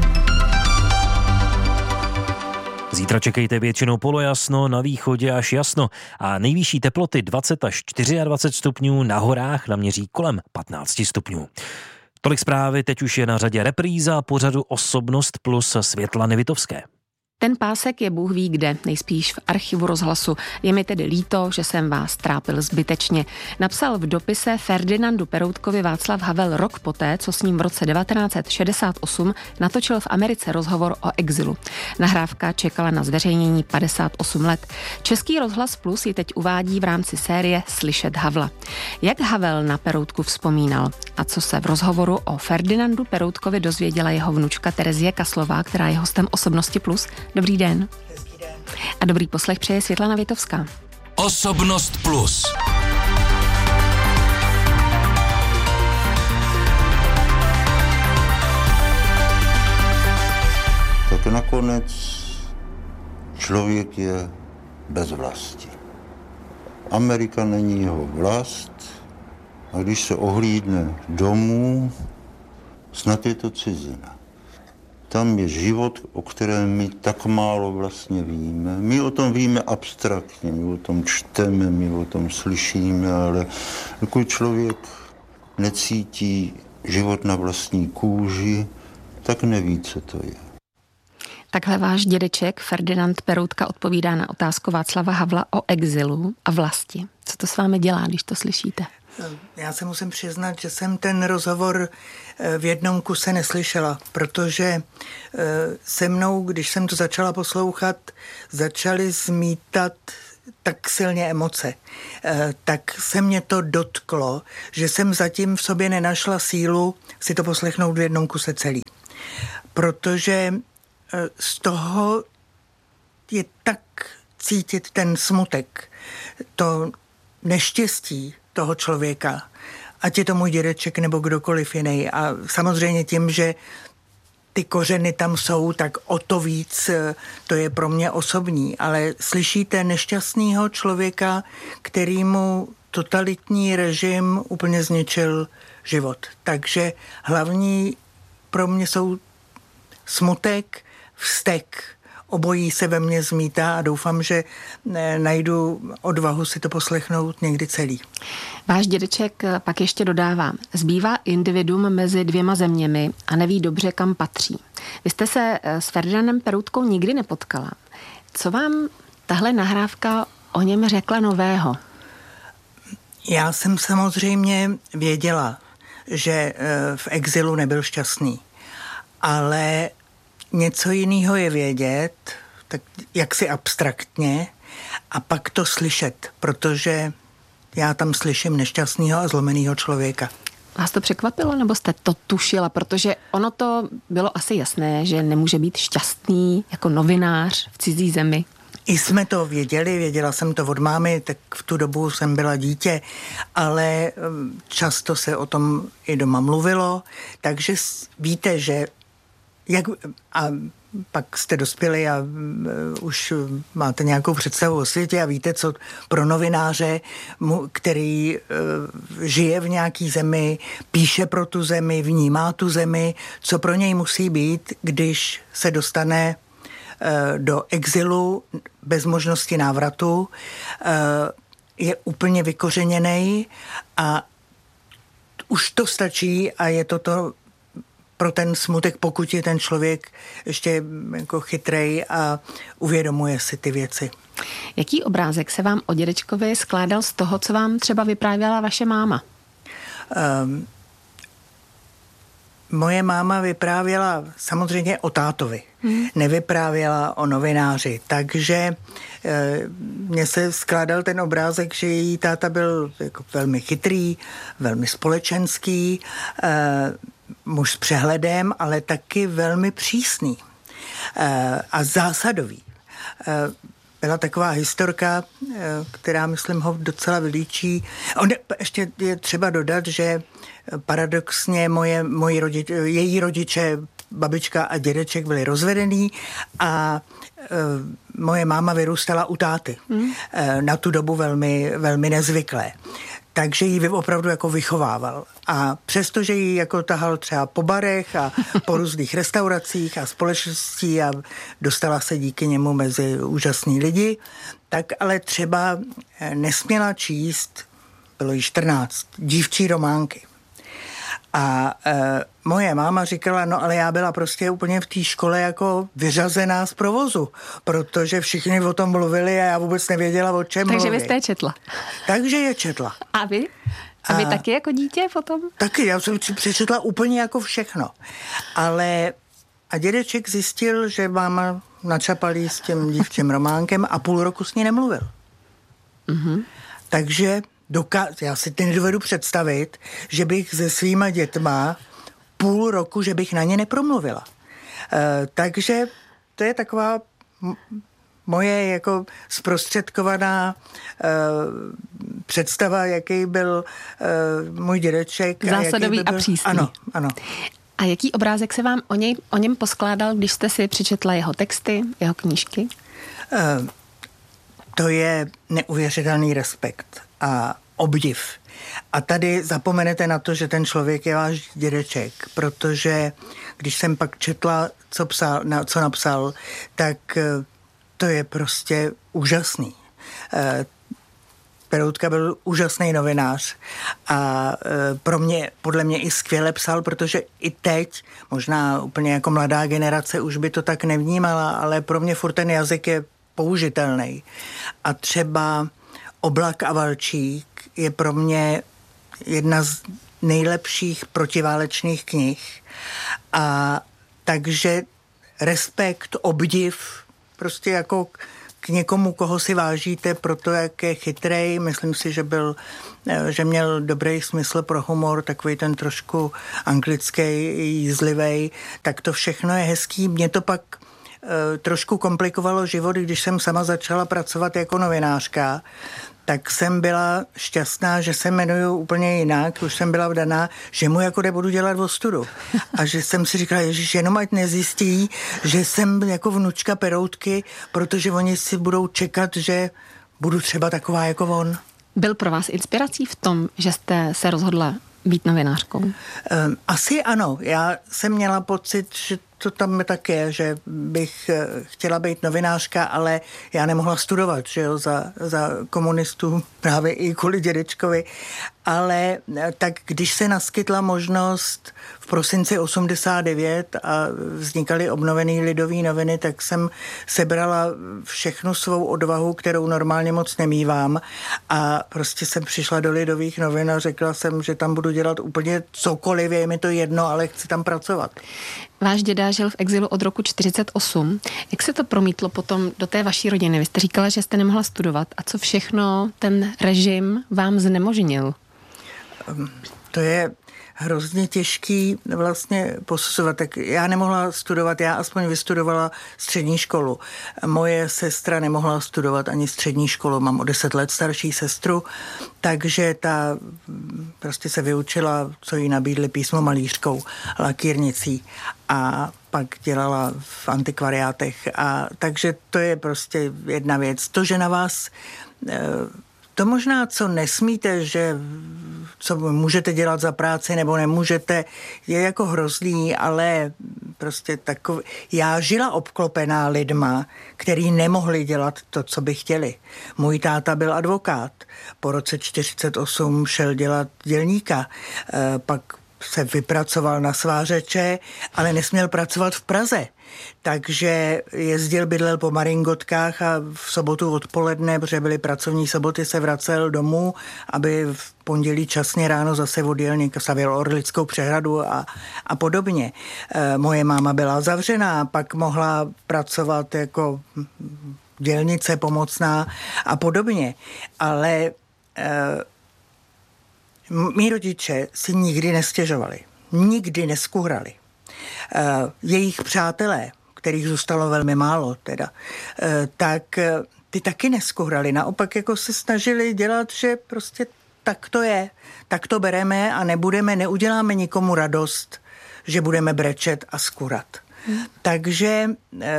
Zítra čekejte většinou polojasno, na východě až jasno a nejvyšší teploty 20 až 24 stupňů, na horách naměří kolem 15 stupňů. Tolik zprávy, teď už je na řadě repríza pořadu Osobnost plus Světlany Vitovské. Ten pásek je Bůh ví kde, nejspíš v archivu Rozhlasu. Je mi tedy líto, že jsem vás trápil zbytečně. Napsal v dopise Ferdinandu Peroutkovi Václav Havel rok poté, co s ním v roce 1968 natočil v Americe rozhovor o exilu. Nahrávka čekala na zveřejnění 58 let. Český Rozhlas Plus ji teď uvádí v rámci série Slyšet Havla. Jak Havel na Peroutku vzpomínal a co se v rozhovoru o Ferdinandu Peroutkovi dozvěděla jeho vnučka Terezie Kaslová, která je hostem Osobnosti Plus. Dobrý den. Hezký den. A dobrý poslech přeje Světlana Vitovská. Osobnost plus. Tak nakonec člověk je bez vlasti. Amerika není jeho vlast a když se ohlídne domů, snad je to cizina. Tam je život, o kterém my tak málo vlastně víme. My o tom víme abstraktně, my o tom čteme, my o tom slyšíme, ale dokud člověk necítí život na vlastní kůži, tak neví, co to je. Takhle váš dědeček Ferdinand Peroutka odpovídá na otázku Václava Havla o exilu a vlasti. Co to s vámi dělá, když to slyšíte? Já se musím přiznat, že jsem ten rozhovor v jednom kuse neslyšela, protože se mnou, když jsem to začala poslouchat, začaly zmítat tak silně emoce. Tak se mě to dotklo, že jsem zatím v sobě nenašla sílu si to poslechnout v jednom kuse celý. Protože z toho je tak cítit ten smutek, to neštěstí toho člověka, ať je to můj dědeček nebo kdokoliv jiný. A samozřejmě tím, že ty kořeny tam jsou, tak o to víc to je pro mě osobní. Ale slyšíte nešťastného člověka, kterýmu totalitní režim úplně zničil život. Takže hlavní pro mě jsou smutek, vztek. Obojí se ve mně zmítá a doufám, že najdu odvahu si to poslechnout někdy celý. Váš dědeček pak ještě dodává, zbývá individuum mezi dvěma zeměmi a neví dobře, kam patří. Vy jste se s Ferdinandem Peroutkou nikdy nepotkala. Co vám tahle nahrávka o něm řekla nového? Já jsem samozřejmě věděla, že v exilu nebyl šťastný, ale něco jiného je vědět, tak jaksi abstraktně, a pak to slyšet, protože já tam slyším nešťastného a zlomeného člověka. Vás to překvapilo, nebo jste to tušila? Protože ono to bylo asi jasné, že nemůže být šťastný jako novinář v cizí zemi. I jsme to věděla jsem to od mámy, tak v tu dobu jsem byla dítě, ale často se o tom i doma mluvilo, takže víte, že a pak jste dospěli a už máte nějakou představu o světě a víte, co pro novináře, který žije v nějaký zemi, píše pro tu zemi, vnímá tu zemi, co pro něj musí být, když se dostane do exilu bez možnosti návratu, je úplně vykořeněnej a už to stačí a je to pro ten smutek, pokud je ten člověk ještě jako chytrej a uvědomuje si ty věci. Jaký obrázek se vám o dědečkovi skládal z toho, co vám třeba vyprávěla vaše máma? Moje máma vyprávěla samozřejmě o tátovi. Nevyprávěla o novináři, takže mně se skládal ten obrázek, že její táta byl jako velmi chytrý, velmi společenský, muž s přehledem, ale taky velmi přísný a zásadový. Byla taková historka, která, myslím, ho docela vylíčí. Ještě je třeba dodat, že paradoxně její rodiče, babička a dědeček byli rozvedený a moje máma vyrůstala u táty. Na tu dobu velmi, velmi nezvyklé. Takže ji opravdu jako vychovával. A přestože ji jako tahal třeba po barech a po různých restauracích a společností a dostala se díky němu mezi úžasný lidi, tak ale třeba nesměla číst, bylo jí 14, dívčí románky. A moje máma říkala, no ale já byla prostě úplně v té škole jako vyřazená z provozu, protože všichni o tom mluvili a já vůbec nevěděla, o čem mluví. Takže vy jste je četla. Takže je četla. A vy? A vy taky jako dítě potom? Taky, já jsem si přečetla úplně jako všechno. Ale a dědeček zjistil, že máma načapalí s tím dívčím románkem a půl roku s ní nemluvil. Takže já si nedovedu představit, že bych se svýma dětma půl roku, že bych na ně nepromluvila. Takže to je taková moje jako zprostředkovaná představa, jaký byl můj dědeček. Zásadový a přísný. Ano. A jaký obrázek se vám o něm poskládal, když jste si přečetla jeho texty, jeho knížky? To je neuvěřitelný respekt a obdiv. A tady zapomenete na to, že ten člověk je váš dědeček, protože když jsem pak četla, co napsal, tak to je prostě úžasný. Peroutka byl úžasný novinář a podle mě i skvěle psal, protože i teď, možná úplně jako mladá generace už by to tak nevnímala, ale pro mě furt ten jazyk je použitelný. A třeba Oblak a Valčík je pro mě jedna z nejlepších protiválečných knih. A takže respekt, obdiv, prostě jako k někomu, koho si vážíte pro to, jak je chytrej. Myslím si, že měl dobrý smysl pro humor, takový ten trošku anglický, jízlivej, tak to všechno je hezký. Mě to pak trošku komplikovalo život, když jsem sama začala pracovat jako novinářka, tak jsem byla šťastná, že se jmenuju úplně jinak, už jsem byla vdaná, že mu jako nebudu dělat ostudu. A že jsem si říkala, ježiš, jenom ať nezjistí, že jsem jako vnučka Peroutky, protože oni si budou čekat, že budu třeba taková jako on. Byl pro vás inspirací v tom, že jste se rozhodla být novinářkou? Asi ano. Já jsem měla pocit, že to tam tak je, že bych chtěla být novinářka, ale já nemohla studovat, že jo, za komunistů, právě i kvůli dědečkovi. Ale tak když se naskytla možnost v prosinci 89 a vznikaly obnovený Lidový noviny, tak jsem sebrala všechnu svou odvahu, kterou normálně moc nemívám, a prostě jsem přišla do Lidových novin a řekla jsem, že tam budu dělat úplně cokoliv, je mi to jedno, ale chci tam pracovat. Váš děda žil v exilu od roku 1948. Jak se to promítlo potom do té vaší rodiny? Vy jste říkala, že jste nemohla studovat. A co všechno ten režim vám znemožnil? To je hrozně těžký vlastně posuzovat. Tak já nemohla studovat, já aspoň vystudovala střední školu. Moje sestra nemohla studovat ani střední školu, mám o 10 let starší sestru, takže ta prostě se vyučila, co jí nabídli, písmo malířkou, lakírnicí, a pak dělala v antikvariátech. A takže to je prostě jedna věc. To, že na vás to možná, co nesmíte, že co můžete dělat za práci nebo nemůžete, je jako hrozný, ale prostě takový. Já žila obklopená lidma, který nemohli dělat to, co by chtěli. Můj táta byl advokát. Po roce 1948 šel dělat dělníka. Pak se vypracoval na svářeče, ale nesměl pracovat v Praze. Takže bydlel po Maringotkách a v sobotu odpoledne, protože byly pracovní soboty, se vracel domů, aby v pondělí časně ráno zase odjel někam, stavěl Orlickou přehradu a podobně. Moje máma byla zavřená, pak mohla pracovat jako dělnice pomocná a podobně. Ale mí rodiče si nikdy nestěžovali, nikdy neskuhrali. Jejich přátelé, kterých zůstalo velmi málo teda, tak ty taky neskuhrali. Naopak jako se snažili dělat, že prostě tak to je, tak to bereme a neuděláme nikomu radost, že budeme brečet a skurat. Takže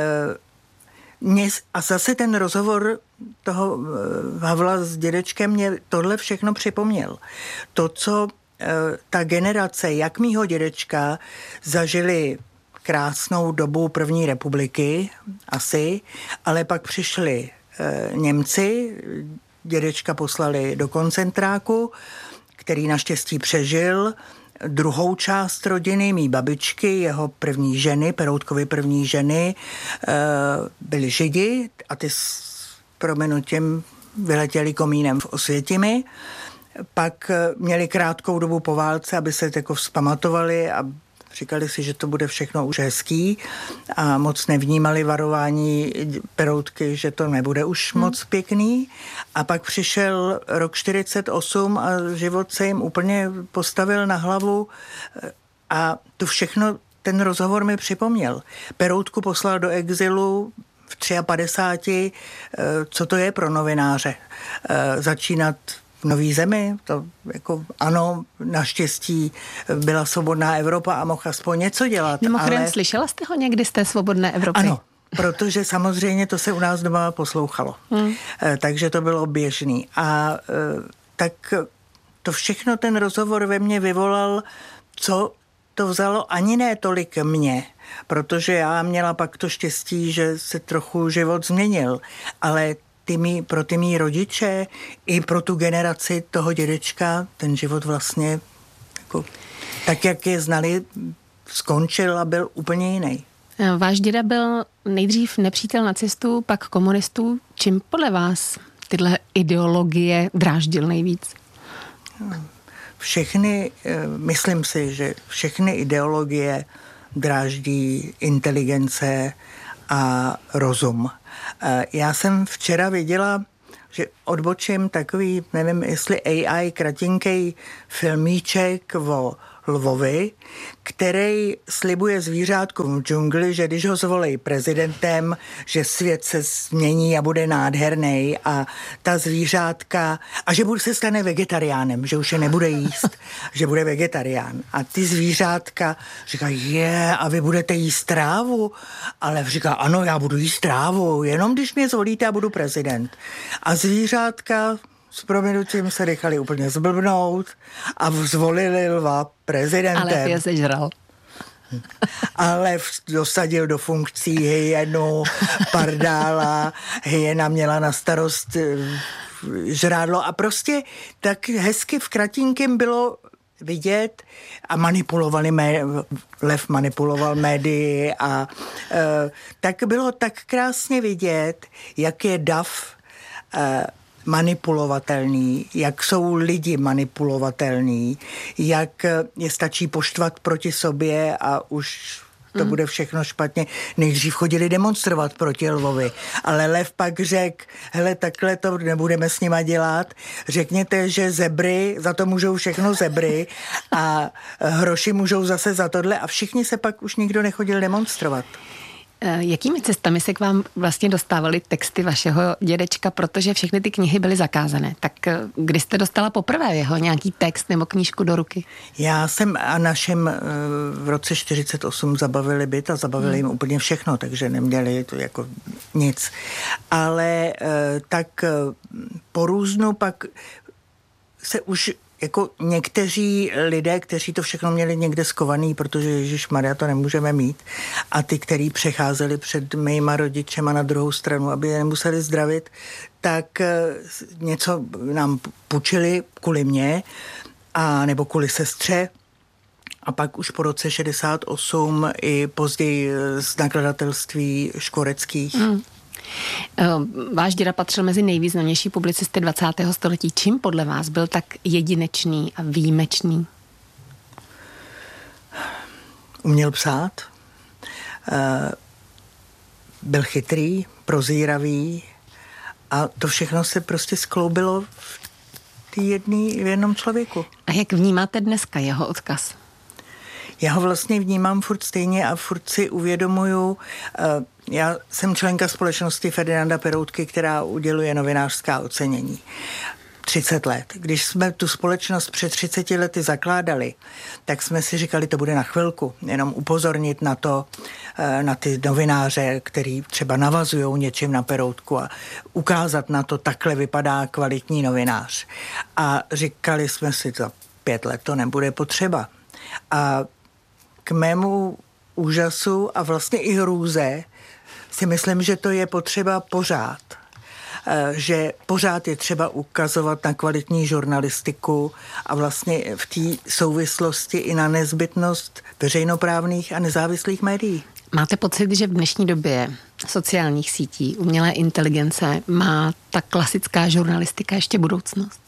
a zase ten rozhovor toho Havla s dědečkem mě tohle všechno připomněl. To, co ta generace, jak mýho dědečka, zažili krásnou dobu první republiky asi, ale pak přišli Němci, dědečka poslali do koncentráku, který naštěstí přežil. Druhou část rodiny, mý babičky, jeho první ženy, Peroutkovy první ženy, byli Židi a ty s prominutím vyletěli komínem v Osvětimi. Pak měli krátkou dobu po válce, aby se jako vzpamatovali a říkali si, že to bude všechno už hezký a moc nevnímali varování Peroutky, že to nebude už moc pěkný. A pak přišel rok 1948 a život se jim úplně postavil na hlavu a to všechno ten rozhovor mi připomněl. Peroutku poslal do exilu v 53. Co to je pro novináře? Začínat v nový zemi, to jako ano, naštěstí byla svobodná Evropa a mohl aspoň něco dělat. Mimochodem, slyšela jste ho někdy z té svobodné Evropy? Ano, protože samozřejmě to se u nás doma poslouchalo. Takže to bylo běžný. A tak to všechno ten rozhovor ve mně vyvolal, co to vzalo ani ne tolik mě, protože já měla pak to štěstí, že se trochu život změnil, ale pro ty mý rodiče i pro tu generaci toho dědečka ten život vlastně jako, tak, jak je znali, skončil a byl úplně jiný. Váš děda byl nejdřív nepřítel nacistů, pak komunistů. Čím podle vás tyhle ideologie dráždil nejvíc? myslím si, že všechny ideologie dráždí inteligence a rozum. Já jsem včera viděla, že odbočím takový, nevím, jestli AI, kratinkej filmíček o lvovi, který slibuje zvířátkům v džungli, že když ho zvolí prezidentem, že svět se změní a bude nádherný a ta zvířátka, a že se stane vegetariánem, že už je nebude jíst, že bude vegetarián. A ty zvířátka říkají, a vy budete jíst trávu? Ale říká, ano, já budu jíst trávu, jenom když mě zvolíte, já budu prezident. A zvířátka s prominutím se nechali úplně zblbnout a zvolili lva prezidentem. Ale je sežral. Ale dosadil do funkcí hyenu, pardála, hyena měla na starost žrádlo a prostě tak hezky v kratinkém bylo vidět a lev manipuloval médii a tak bylo tak krásně vidět, jak je dav manipulovatelný, jak jsou lidi manipulovatelný, jak je stačí poštvat proti sobě a už to bude všechno špatně. Nejdřív chodili demonstrovat proti lvovi, ale lev pak řekl, hele, takhle to nebudeme s nima dělat, řekněte, že zebry, za to můžou všechno zebry a hroši můžou zase za tohle a všichni se pak už nikdo nechodil demonstrovat. Jakými cestami se k vám vlastně dostávaly texty vašeho dědečka, protože všechny ty knihy byly zakázané? Tak kdy jste dostala poprvé jeho nějaký text nebo knížku do ruky? Já jsem a našem v roce 48 zabavili byt a zabavili jim úplně všechno, takže neměli to jako nic. Ale tak po různu pak se už jako někteří lidé, kteří to všechno měli někde skovaný, protože ježišmarja, to nemůžeme mít. A ty, kteří přecházeli před mýma rodičema na druhou stranu, aby je nemuseli zdravit, tak něco nám půjčili kvůli mě, a nebo kvůli sestře. A pak už po roce 68 i později z nakladatelství Škvoreckých. Váš děda patřil mezi nejvýznamnější publicisty 20. století. Čím podle vás byl tak jedinečný a výjimečný? Uměl psát, byl chytrý, prozíravý a to všechno se prostě skloubilo v jednom člověku. A jak vnímáte dneska jeho odkaz? Já ho vlastně vnímám furt stejně a furt si uvědomuju. Já jsem členka společnosti Ferdinanda Peroutky, která uděluje novinářská ocenění. 30 let. Když jsme tu společnost před 30 lety zakládali, tak jsme si říkali, to bude na chvilku, jenom upozornit na to, na ty novináře, který třeba navazují něčím na Peroutku a ukázat na to, takhle vypadá kvalitní novinář. A říkali jsme si, za 5 let to nebude potřeba. A k mému úžasu a vlastně i hrůze si myslím, že to je potřeba pořád. Že pořád je třeba ukazovat na kvalitní žurnalistiku a vlastně v té souvislosti i na nezbytnost veřejnoprávných a nezávislých médií. Máte pocit, že v dnešní době sociálních sítí, umělé inteligence má ta klasická žurnalistika ještě budoucnost?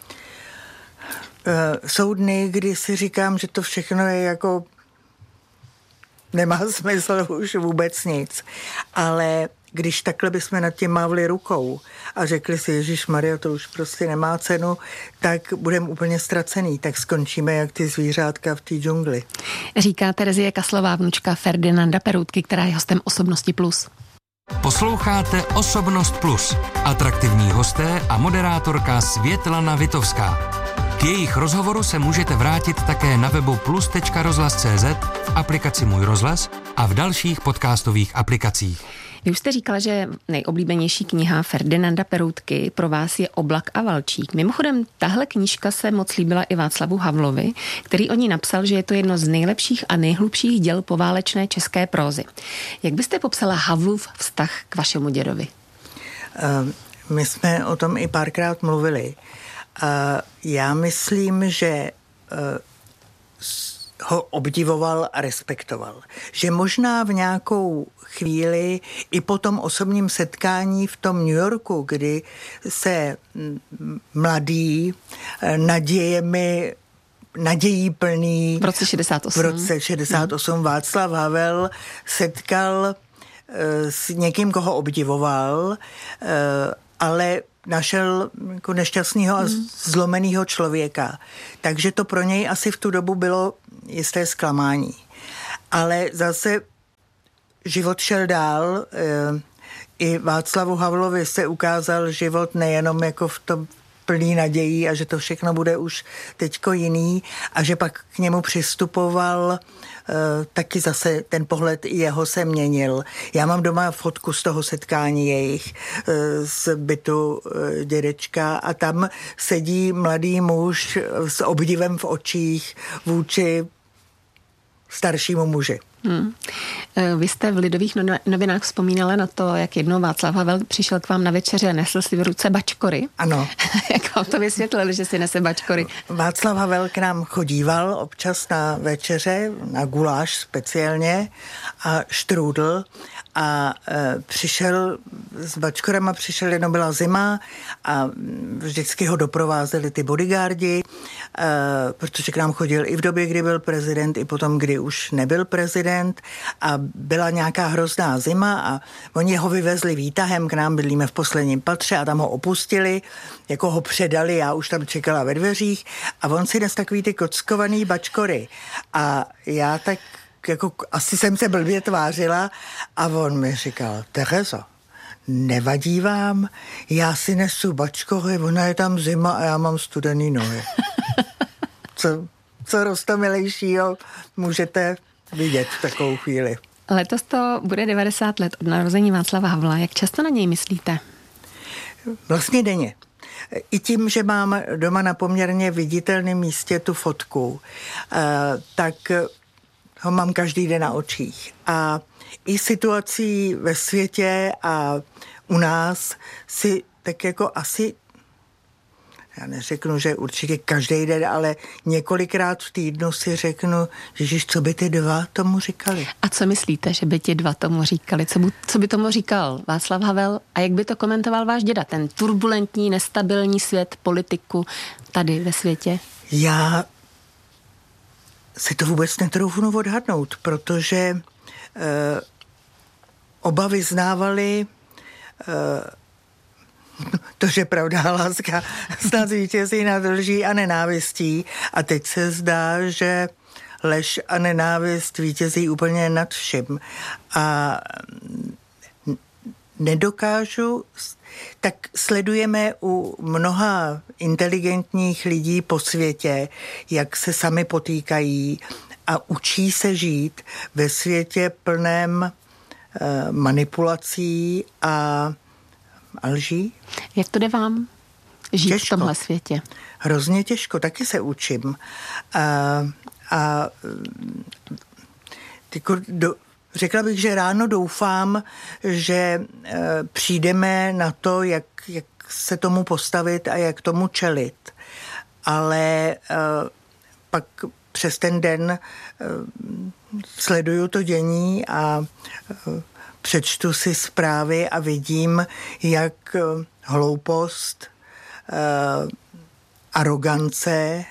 Jsou dny, kdy si říkám, že to všechno je jako nemá smysl už vůbec nic. Ale když takhle bychom nad tím mávli rukou a řekli si, ježišmarja, to už prostě nemá cenu, tak budeme úplně ztracený, tak skončíme jak ty zvířátka v té džungli. Říká Terezie Kaslová, vnučka Ferdinanda Peroutky, která je hostem Osobnosti Plus. Posloucháte Osobnost Plus. Atraktivní hosté a moderátorka Světlana Vitovská. K jejich rozhovoru se můžete vrátit také na webu plus.rozhlas.cz, v aplikaci Můj rozhlas a v dalších podcastových aplikacích. Vy už jste říkala, že nejoblíbenější kniha Ferdinanda Peroutky pro vás je Oblak a valčík. Mimochodem, tahle knížka se moc líbila i Václavu Havlovi, který o ní napsal, že je to jedno z nejlepších a nejhlubších děl poválečné české prózy. Jak byste popsala Havlův vztah k vašemu dědovi? My jsme o tom i párkrát mluvili. Já myslím, že ho obdivoval a respektoval. Že možná v nějakou chvíli i po tom osobním setkání v tom New Yorku, kdy se mladý nadějemi nadějí plný. V roce 68. V roce 68 Václav Havel setkal s někým, koho obdivoval, ale našel jako nešťastného a zlomeného člověka. Takže to pro něj asi v tu dobu bylo jisté zklamání. Ale zase život šel dál. I Václavu Havlovi se ukázal život nejenom jako v tom plný nadějí a že to všechno bude už teďko jiný a že pak k němu přistupoval taky zase ten pohled jeho se měnil. Já mám doma fotku z toho setkání jejich z bytu dědečka a tam sedí mladý muž s obdivem v očích vůči staršímu muži. Vy jste v Lidových novinách vzpomínala na to, jak jednou Václav Havel přišel k vám na večeři a nesl si v ruce bačkory. Ano. Jak vám to vysvětlili, že si nese bačkory? Václav Havel k nám chodíval občas na večeře, na guláš speciálně a štrůdl a přišel s bačkorama, jenom byla zima a vždycky ho doprovázeli ty bodyguardi, protože k nám chodil i v době, kdy byl prezident, i potom, kdy už nebyl prezident a byla nějaká hrozná zima a oni ho vyvezli výtahem, k nám bydlíme v posledním patře a tam ho opustili, jako ho předali, já už tam čekala ve dveřích a on si nes takový ty kockovaný bačkory a já tak jako asi jsem se blbě tvářila a on mi říkal, Terezo, nevadí vám, já si nesu bačkory, ona je tam zima a já mám studený nohy. Co roztomilejšího můžete vidět v takovou chvíli. Letos to bude 90 let od narození Václava Havla. Jak často na něj myslíte? Vlastně denně. I tím, že mám doma na poměrně viditelném místě tu fotku, tak ho mám každý den na očích. A i situací ve světě a u nás si tak jako asi, já neřeknu, že určitě každý den, ale několikrát v týdnu si řeknu, Ježiš, co by ty dva tomu říkali? A co myslíte, že by ti dva tomu říkali? Co by tomu říkal Václav Havel? A jak by to komentoval váš děda? Ten turbulentní, nestabilní svět, politiku tady ve světě? Já si to vůbec netroufnu odhadnout, protože oba vyznávali to, že pravda a láska snad vítězí nad lží a nenávistí. A teď se zdá, že lež a nenávist vítězí úplně nad vším. A nedokážu, tak sledujeme u mnoha inteligentních lidí po světě, jak se sami potýkají a učí se žít ve světě plném manipulací a lží. Jak to jde vám žít těžko. V tomhle světě? Hrozně těžko, taky se učím. Řekla bych, že ráno doufám, že přijdeme na to, jak se tomu postavit a jak tomu čelit. Ale pak přes ten den sleduju to dění a přečtu si zprávy a vidím, jak hloupost, arogance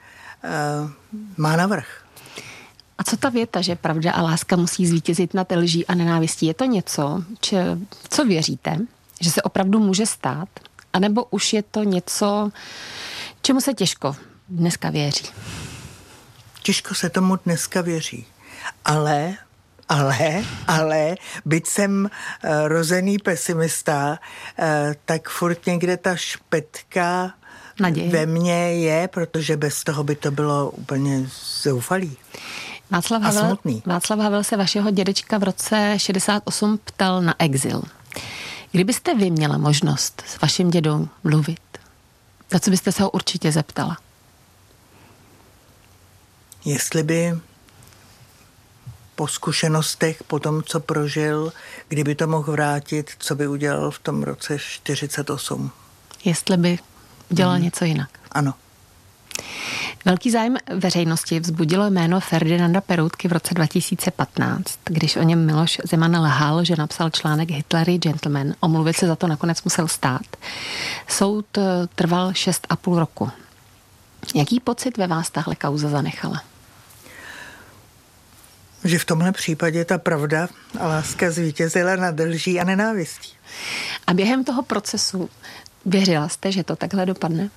má navrch. A co ta věta, že pravda a láska musí zvítězit nad lží a nenávistí? Je to něco, co věříte, že se opravdu může stát? A nebo už je to něco, čemu se těžko dneska věří? Těžko se tomu dneska věří. Ale byť jsem rozený pesimista, tak furt někde ta špetka naděje ve mně je, protože bez toho by to bylo úplně zoufalý. Václav Havel se vašeho dědečka v roce 68 ptal na exil. Kdybyste vy měla možnost s vaším dědou mluvit, za co byste se ho určitě zeptala? Jestli by po zkušenostech, po tom, co prožil, kdyby to mohl vrátit, co by udělal v tom roce 48. Jestli by udělal něco jinak. Ano. Velký zájem veřejnosti vzbudilo jméno Ferdinanda Peroutky v roce 2015, když o něm Miloš Zeman lhal, že napsal článek Hitler je gentleman. Omluvit se za to nakonec musel stát. Soud trval 6,5 roku. Jaký pocit ve vás tahle kauza zanechala? Že v tomhle případě ta pravda a láska zvítězila nad lží a nenávistí. A během toho procesu věřila jste, že to takhle dopadne?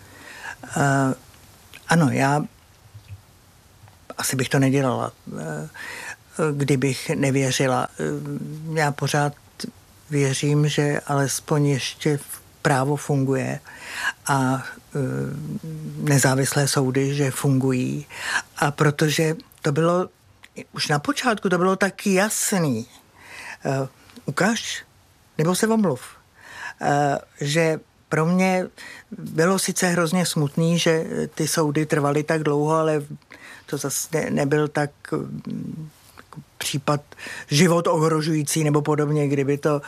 Ano, já asi bych to nedělala, kdybych nevěřila. Já pořád věřím, že alespoň ještě právo funguje a nezávislé soudy, že fungují. A protože to bylo, už na počátku to bylo tak jasný, ukaž, nebo se omluv, že pro mě bylo sice hrozně smutný, že ty soudy trvaly tak dlouho, ale to zase nebyl tak případ život ohrožující nebo podobně, kdyby to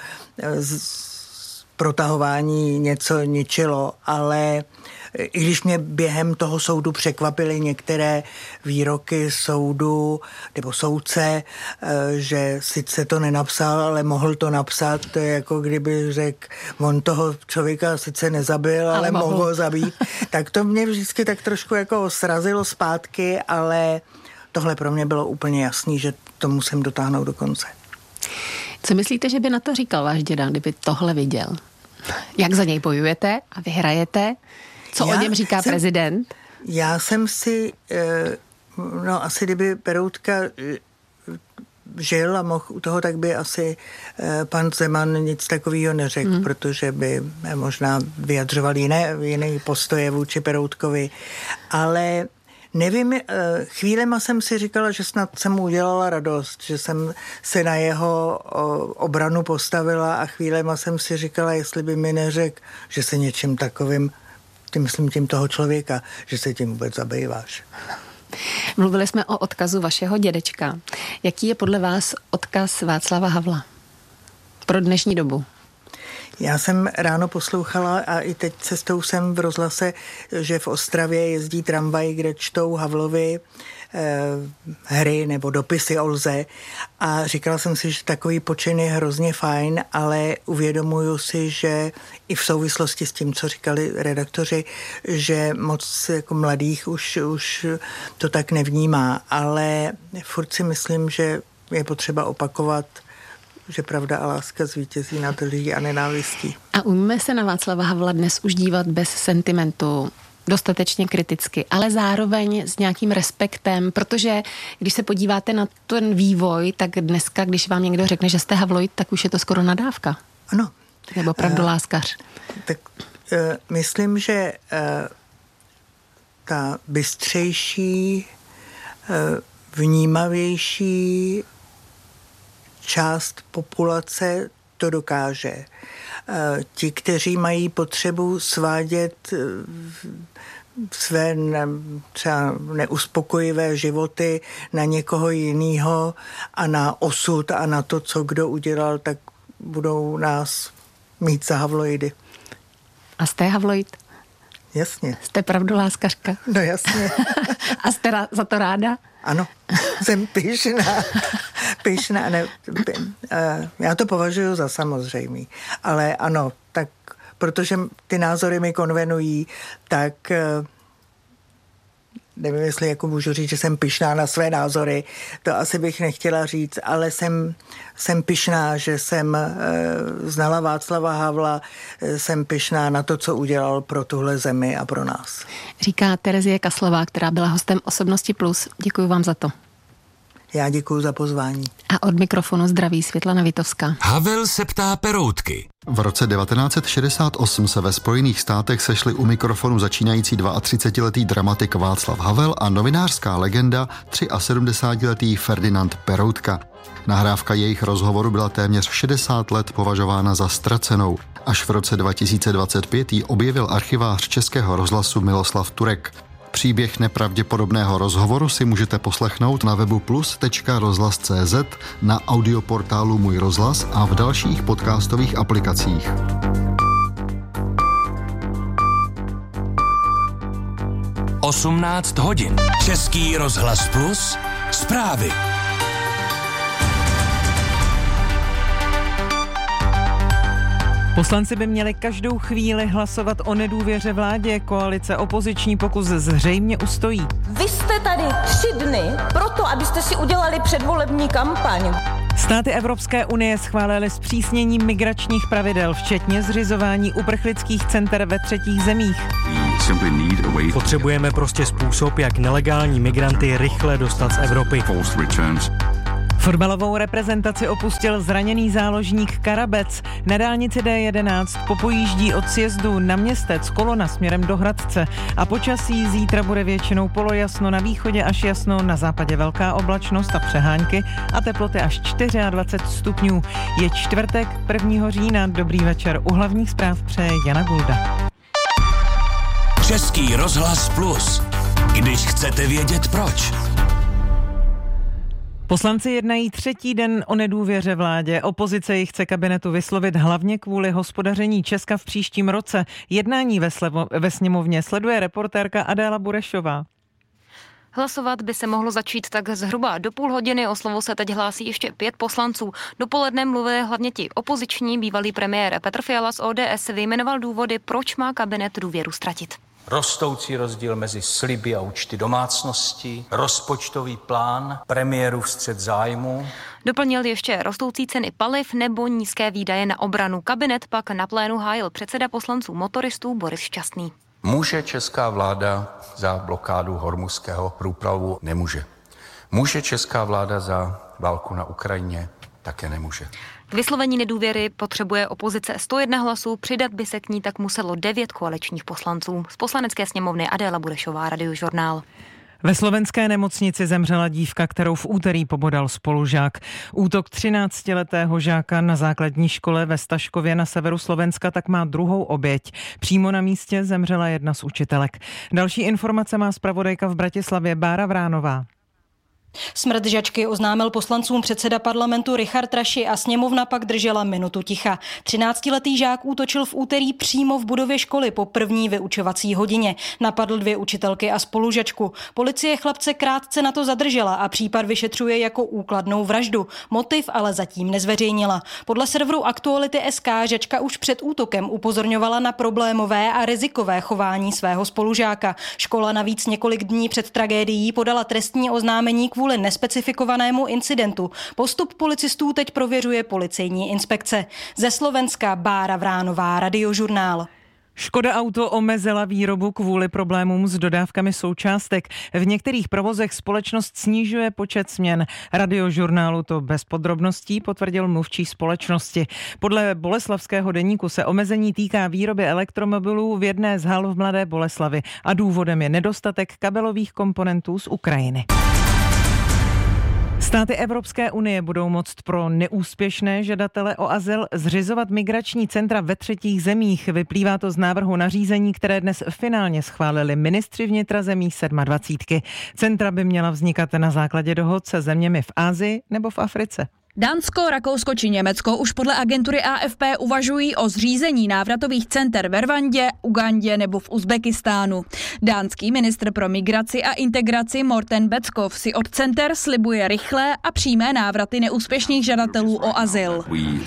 protahování něco ničilo, ale i když mě během toho soudu překvapily některé výroky soudu nebo soudce, že sice to nenapsal, ale mohl to napsat, to je jako kdyby řekl, on toho člověka sice nezabil, ale mohl ho zabít, tak to mě vždycky tak trošku jako srazilo zpátky, ale tohle pro mě bylo úplně jasný, že to musím dotáhnout do konce. Co myslíte, že by na to říkal váš děda, kdyby tohle viděl? Jak za něj bojujete a vyhrajete? Co o něm říká prezident? Já jsem si, asi kdyby Peroutka žil a mohl u toho, tak by asi pan Zeman nic takového neřekl, protože by možná vyjadřoval jiné postoje vůči Peroutkovi. Ale nevím, chvílema jsem si říkala, že snad jsem mu udělala radost, že jsem se na jeho obranu postavila a chvílema jsem si říkala, jestli by mi neřekl, že se něčím takovým, tím toho člověka, že se tím vůbec zabýváš. Mluvili jsme o odkazu vašeho dědečka. Jaký je podle vás odkaz Václava Havla pro dnešní dobu? Já jsem ráno poslouchala a i teď cestou jsem v rozhlase, že v Ostravě jezdí tramvaj, kde čtou Havlovi hry nebo dopisy o lze a říkala jsem si, že takový počin je hrozně fajn, ale uvědomuju si, že i v souvislosti s tím, co říkali redaktoři, že moc jako mladých už to tak nevnímá, ale furt si myslím, že je potřeba opakovat, že pravda a láska zvítězí nad lží a nenávistí. A umíme se na Václava Havla dnes už dívat bez sentimentu, dostatečně kriticky, ale zároveň s nějakým respektem, protože když se podíváte na ten vývoj, tak dneska, když vám někdo řekne, že jste Havloid, tak už je to skoro nadávka. Ano. Nebo pravdoláskař. Tak myslím, že ta bystřejší, vnímavější část populace to dokáže. Ti, kteří mají potřebu svádět své třeba neuspokojivé životy na někoho jiného a na osud a na to, co kdo udělal, tak budou nás mít za havloidy. A jste havloid? Jasně. Jste pravdoláskařka? No jasně. A jste za to ráda? Ano, jsem pyšná. Já to považuji za samozřejmý. Ale ano, tak protože ty názory mi konvenují, tak nevím, jestli jako můžu říct, že jsem pyšná na své názory, to asi bych nechtěla říct, ale jsem pyšná, že jsem znala Václava Havla, jsem pyšná na to, co udělal pro tuhle zemi a pro nás. Říká Terezie Kaslová, která byla hostem Osobnosti Plus. Děkuji vám za to. Já děkuji za pozvání. A od mikrofonu zdraví Světlana Vitovská. Havel se ptá Peroutky. V roce 1968 se ve Spojených státech sešli u mikrofonu začínající 32letý dramatik Václav Havel a novinářská legenda 73letý Ferdinand Peroutka. Nahrávka jejich rozhovoru byla téměř 60 let považována za ztracenou. Až v roce 2025 ji objevil archivář Českého rozhlasu Miloslav Turek. Příběh nepravděpodobného rozhovoru si můžete poslechnout na webu plus.rozhlas.cz, na audioportálu Můj rozhlas a v dalších podcastových aplikacích. Osmnáct hodin. Český rozhlas Plus. Zprávy. Poslanci by měli každou chvíli hlasovat o nedůvěře vládě. Koalice opoziční pokus zřejmě ustojí. Vy jste tady 3 dny proto, abyste si udělali předvolební kampaň. Státy Evropské unie schválily zpřísnění migračních pravidel, včetně zřizování uprchlických center ve třetích zemích. Potřebujeme prostě způsob, jak nelegální migranty rychle dostat z Evropy. Fotbalovou reprezentaci opustil zraněný záložník Karabec. Na dálnici D11 popojíždí od sjezdu na Městec kolona směrem do Hradce. A počasí zítra bude většinou polojasno, na východě až jasno, na západě velká oblačnost a přehánky a teploty až 24 stupňů. Je čtvrtek 1. října. Dobrý večer. U hlavních zpráv přeje Jana Gulda. Český rozhlas Plus. Když chcete vědět proč. Poslanci jednají 3. den o nedůvěře vládě. Opozice ji chce kabinetu vyslovit hlavně kvůli hospodaření Česka v příštím roce. Jednání ve sněmovně sleduje reportérka Adéla Burešová. Hlasovat by se mohlo začít tak zhruba do půl hodiny. O slovo se teď hlásí ještě 5 poslanců. Dopoledne mluvili hlavně ti opoziční. Bývalý premiér Petr Fiala z ODS vyjmenoval důvody, proč má kabinet důvěru ztratit. Rostoucí rozdíl mezi sliby a účty domácností, rozpočtový plán, premiérův střet zájmu. Doplnil ještě rostoucí ceny paliv nebo nízké výdaje na obranu. Kabinet pak na plénu hájil předseda poslanců motoristů Boris Šťastný. Může česká vláda za blokádu Hormuzského průplavu? Nemůže. Může česká vláda za válku na Ukrajině? Také nemůže. K vyslovení nedůvěry potřebuje opozice 101 hlasů, přidat by se k ní tak muselo 9 koaličních poslanců. Z Poslanecké sněmovny Adéla Burešová, Radiožurnál. Ve slovenské nemocnici zemřela dívka, kterou v úterý pobodal spolužák. Útok 13letého žáka na základní škole ve Staškově na severu Slovenska tak má druhou oběť. Přímo na místě zemřela jedna z učitelek. Další informace má zpravodajka v Bratislavě Bára Vránová. Smrt žačky oznámil poslancům předseda parlamentu Richard Raši a sněmovna pak držela minutu ticha. 13letý žák útočil v úterý přímo v budově školy po první vyučovací hodině. Napadl 2 učitelky a spolužačku. Policie chlapce krátce na to zadržela a případ vyšetřuje jako úkladnou vraždu. Motiv ale zatím nezveřejnila. Podle serveru Aktuality.sk žačka už před útokem upozorňovala na problémové a rizikové chování svého spolužáka. Škola navíc několik dní před tragédií podala trestní oznámení kvůli nespecifikovanému incidentu. Postup policistů teď prověřuje policejní inspekce. Ze Slovenska Bára Vránová, Radiožurnál. Škoda Auto omezila výrobu kvůli problémům s dodávkami součástek. V některých provozech společnost snižuje počet směn. Radiožurnálu to bez podrobností potvrdil mluvčí společnosti. Podle Boleslavského deníku se omezení týká výroby elektromobilů v jedné z hal v Mladé Boleslavi a důvodem je nedostatek kabelových komponentů z Ukrajiny. Státy Evropské unie budou moct pro neúspěšné žadatele o azyl zřizovat migrační centra ve třetích zemích. Vyplývá to z návrhu nařízení, které dnes finálně schválili ministři vnitra zemí 27. Centra by měla vznikat na základě dohod se zeměmi v Asii nebo v Africe. Dánsko, Rakousko či Německo už podle agentury AFP uvažují o zřízení návratových center ve Rwandě, Ugandě nebo v Uzbekistánu. Dánský ministr pro migraci a integraci Morten Beckov si od center slibuje rychlé a přímé návraty neúspěšných žadatelů o azyl.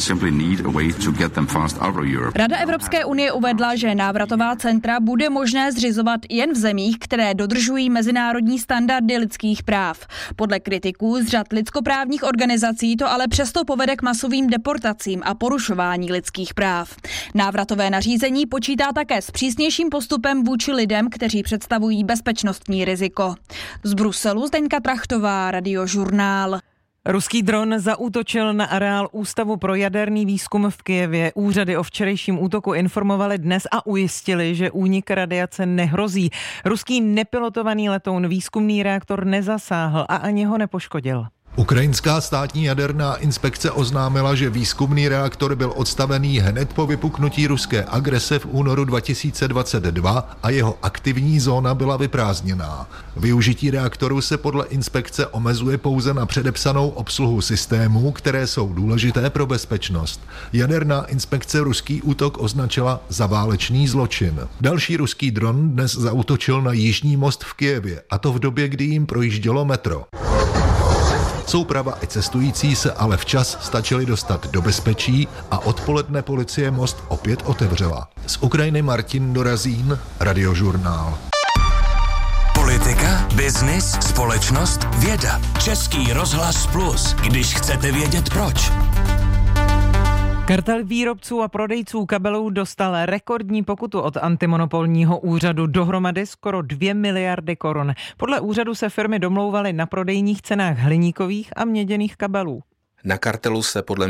Rada Evropské unie uvedla, že návratová centra bude možné zřizovat jen v zemích, které dodržují mezinárodní standardy lidských práv. Podle kritiků z řad lidskoprávních organizací to ale přesto povede k masovým deportacím a porušování lidských práv. Návratové nařízení počítá také s přísnějším postupem vůči lidem, kteří představují bezpečnostní riziko. Z Bruselu Zdeňka Trachtová, Radiožurnál. Ruský dron zaútočil na areál Ústavu pro jaderný výzkum v Kyjevě. Úřady o včerejším útoku informovali dnes a ujistili, že únik radiace nehrozí. Ruský nepilotovaný letoun výzkumný reaktor nezasáhl a ani ho nepoškodil. Ukrajinská státní jaderná inspekce oznámila, že výzkumný reaktor byl odstavený hned po vypuknutí ruské agrese v únoru 2022 a jeho aktivní zóna byla vyprázdněná. Využití reaktoru se podle inspekce omezuje pouze na předepsanou obsluhu systémů, které jsou důležité pro bezpečnost. Jaderná inspekce ruský útok označila za válečný zločin. Další ruský dron dnes zaútočil na jižní most v Kyjevě, a to v době, kdy jim projíždělo metro. Souprava i cestující se ale včas stačili dostat do bezpečí a odpoledne policie most opět otevřela. Z Ukrajiny Martin Dorazín, Radiožurnál. Politika, biznis, společnost, věda. Český rozhlas Plus, když chcete vědět proč. Kartel výrobců a prodejců kabelů dostal rekordní pokutu od antimonopolního úřadu, dohromady skoro 2 miliardy korun. Podle úřadu se firmy domlouvaly na prodejních cenách hliníkových a měděných kabelů. Na kartelu se podle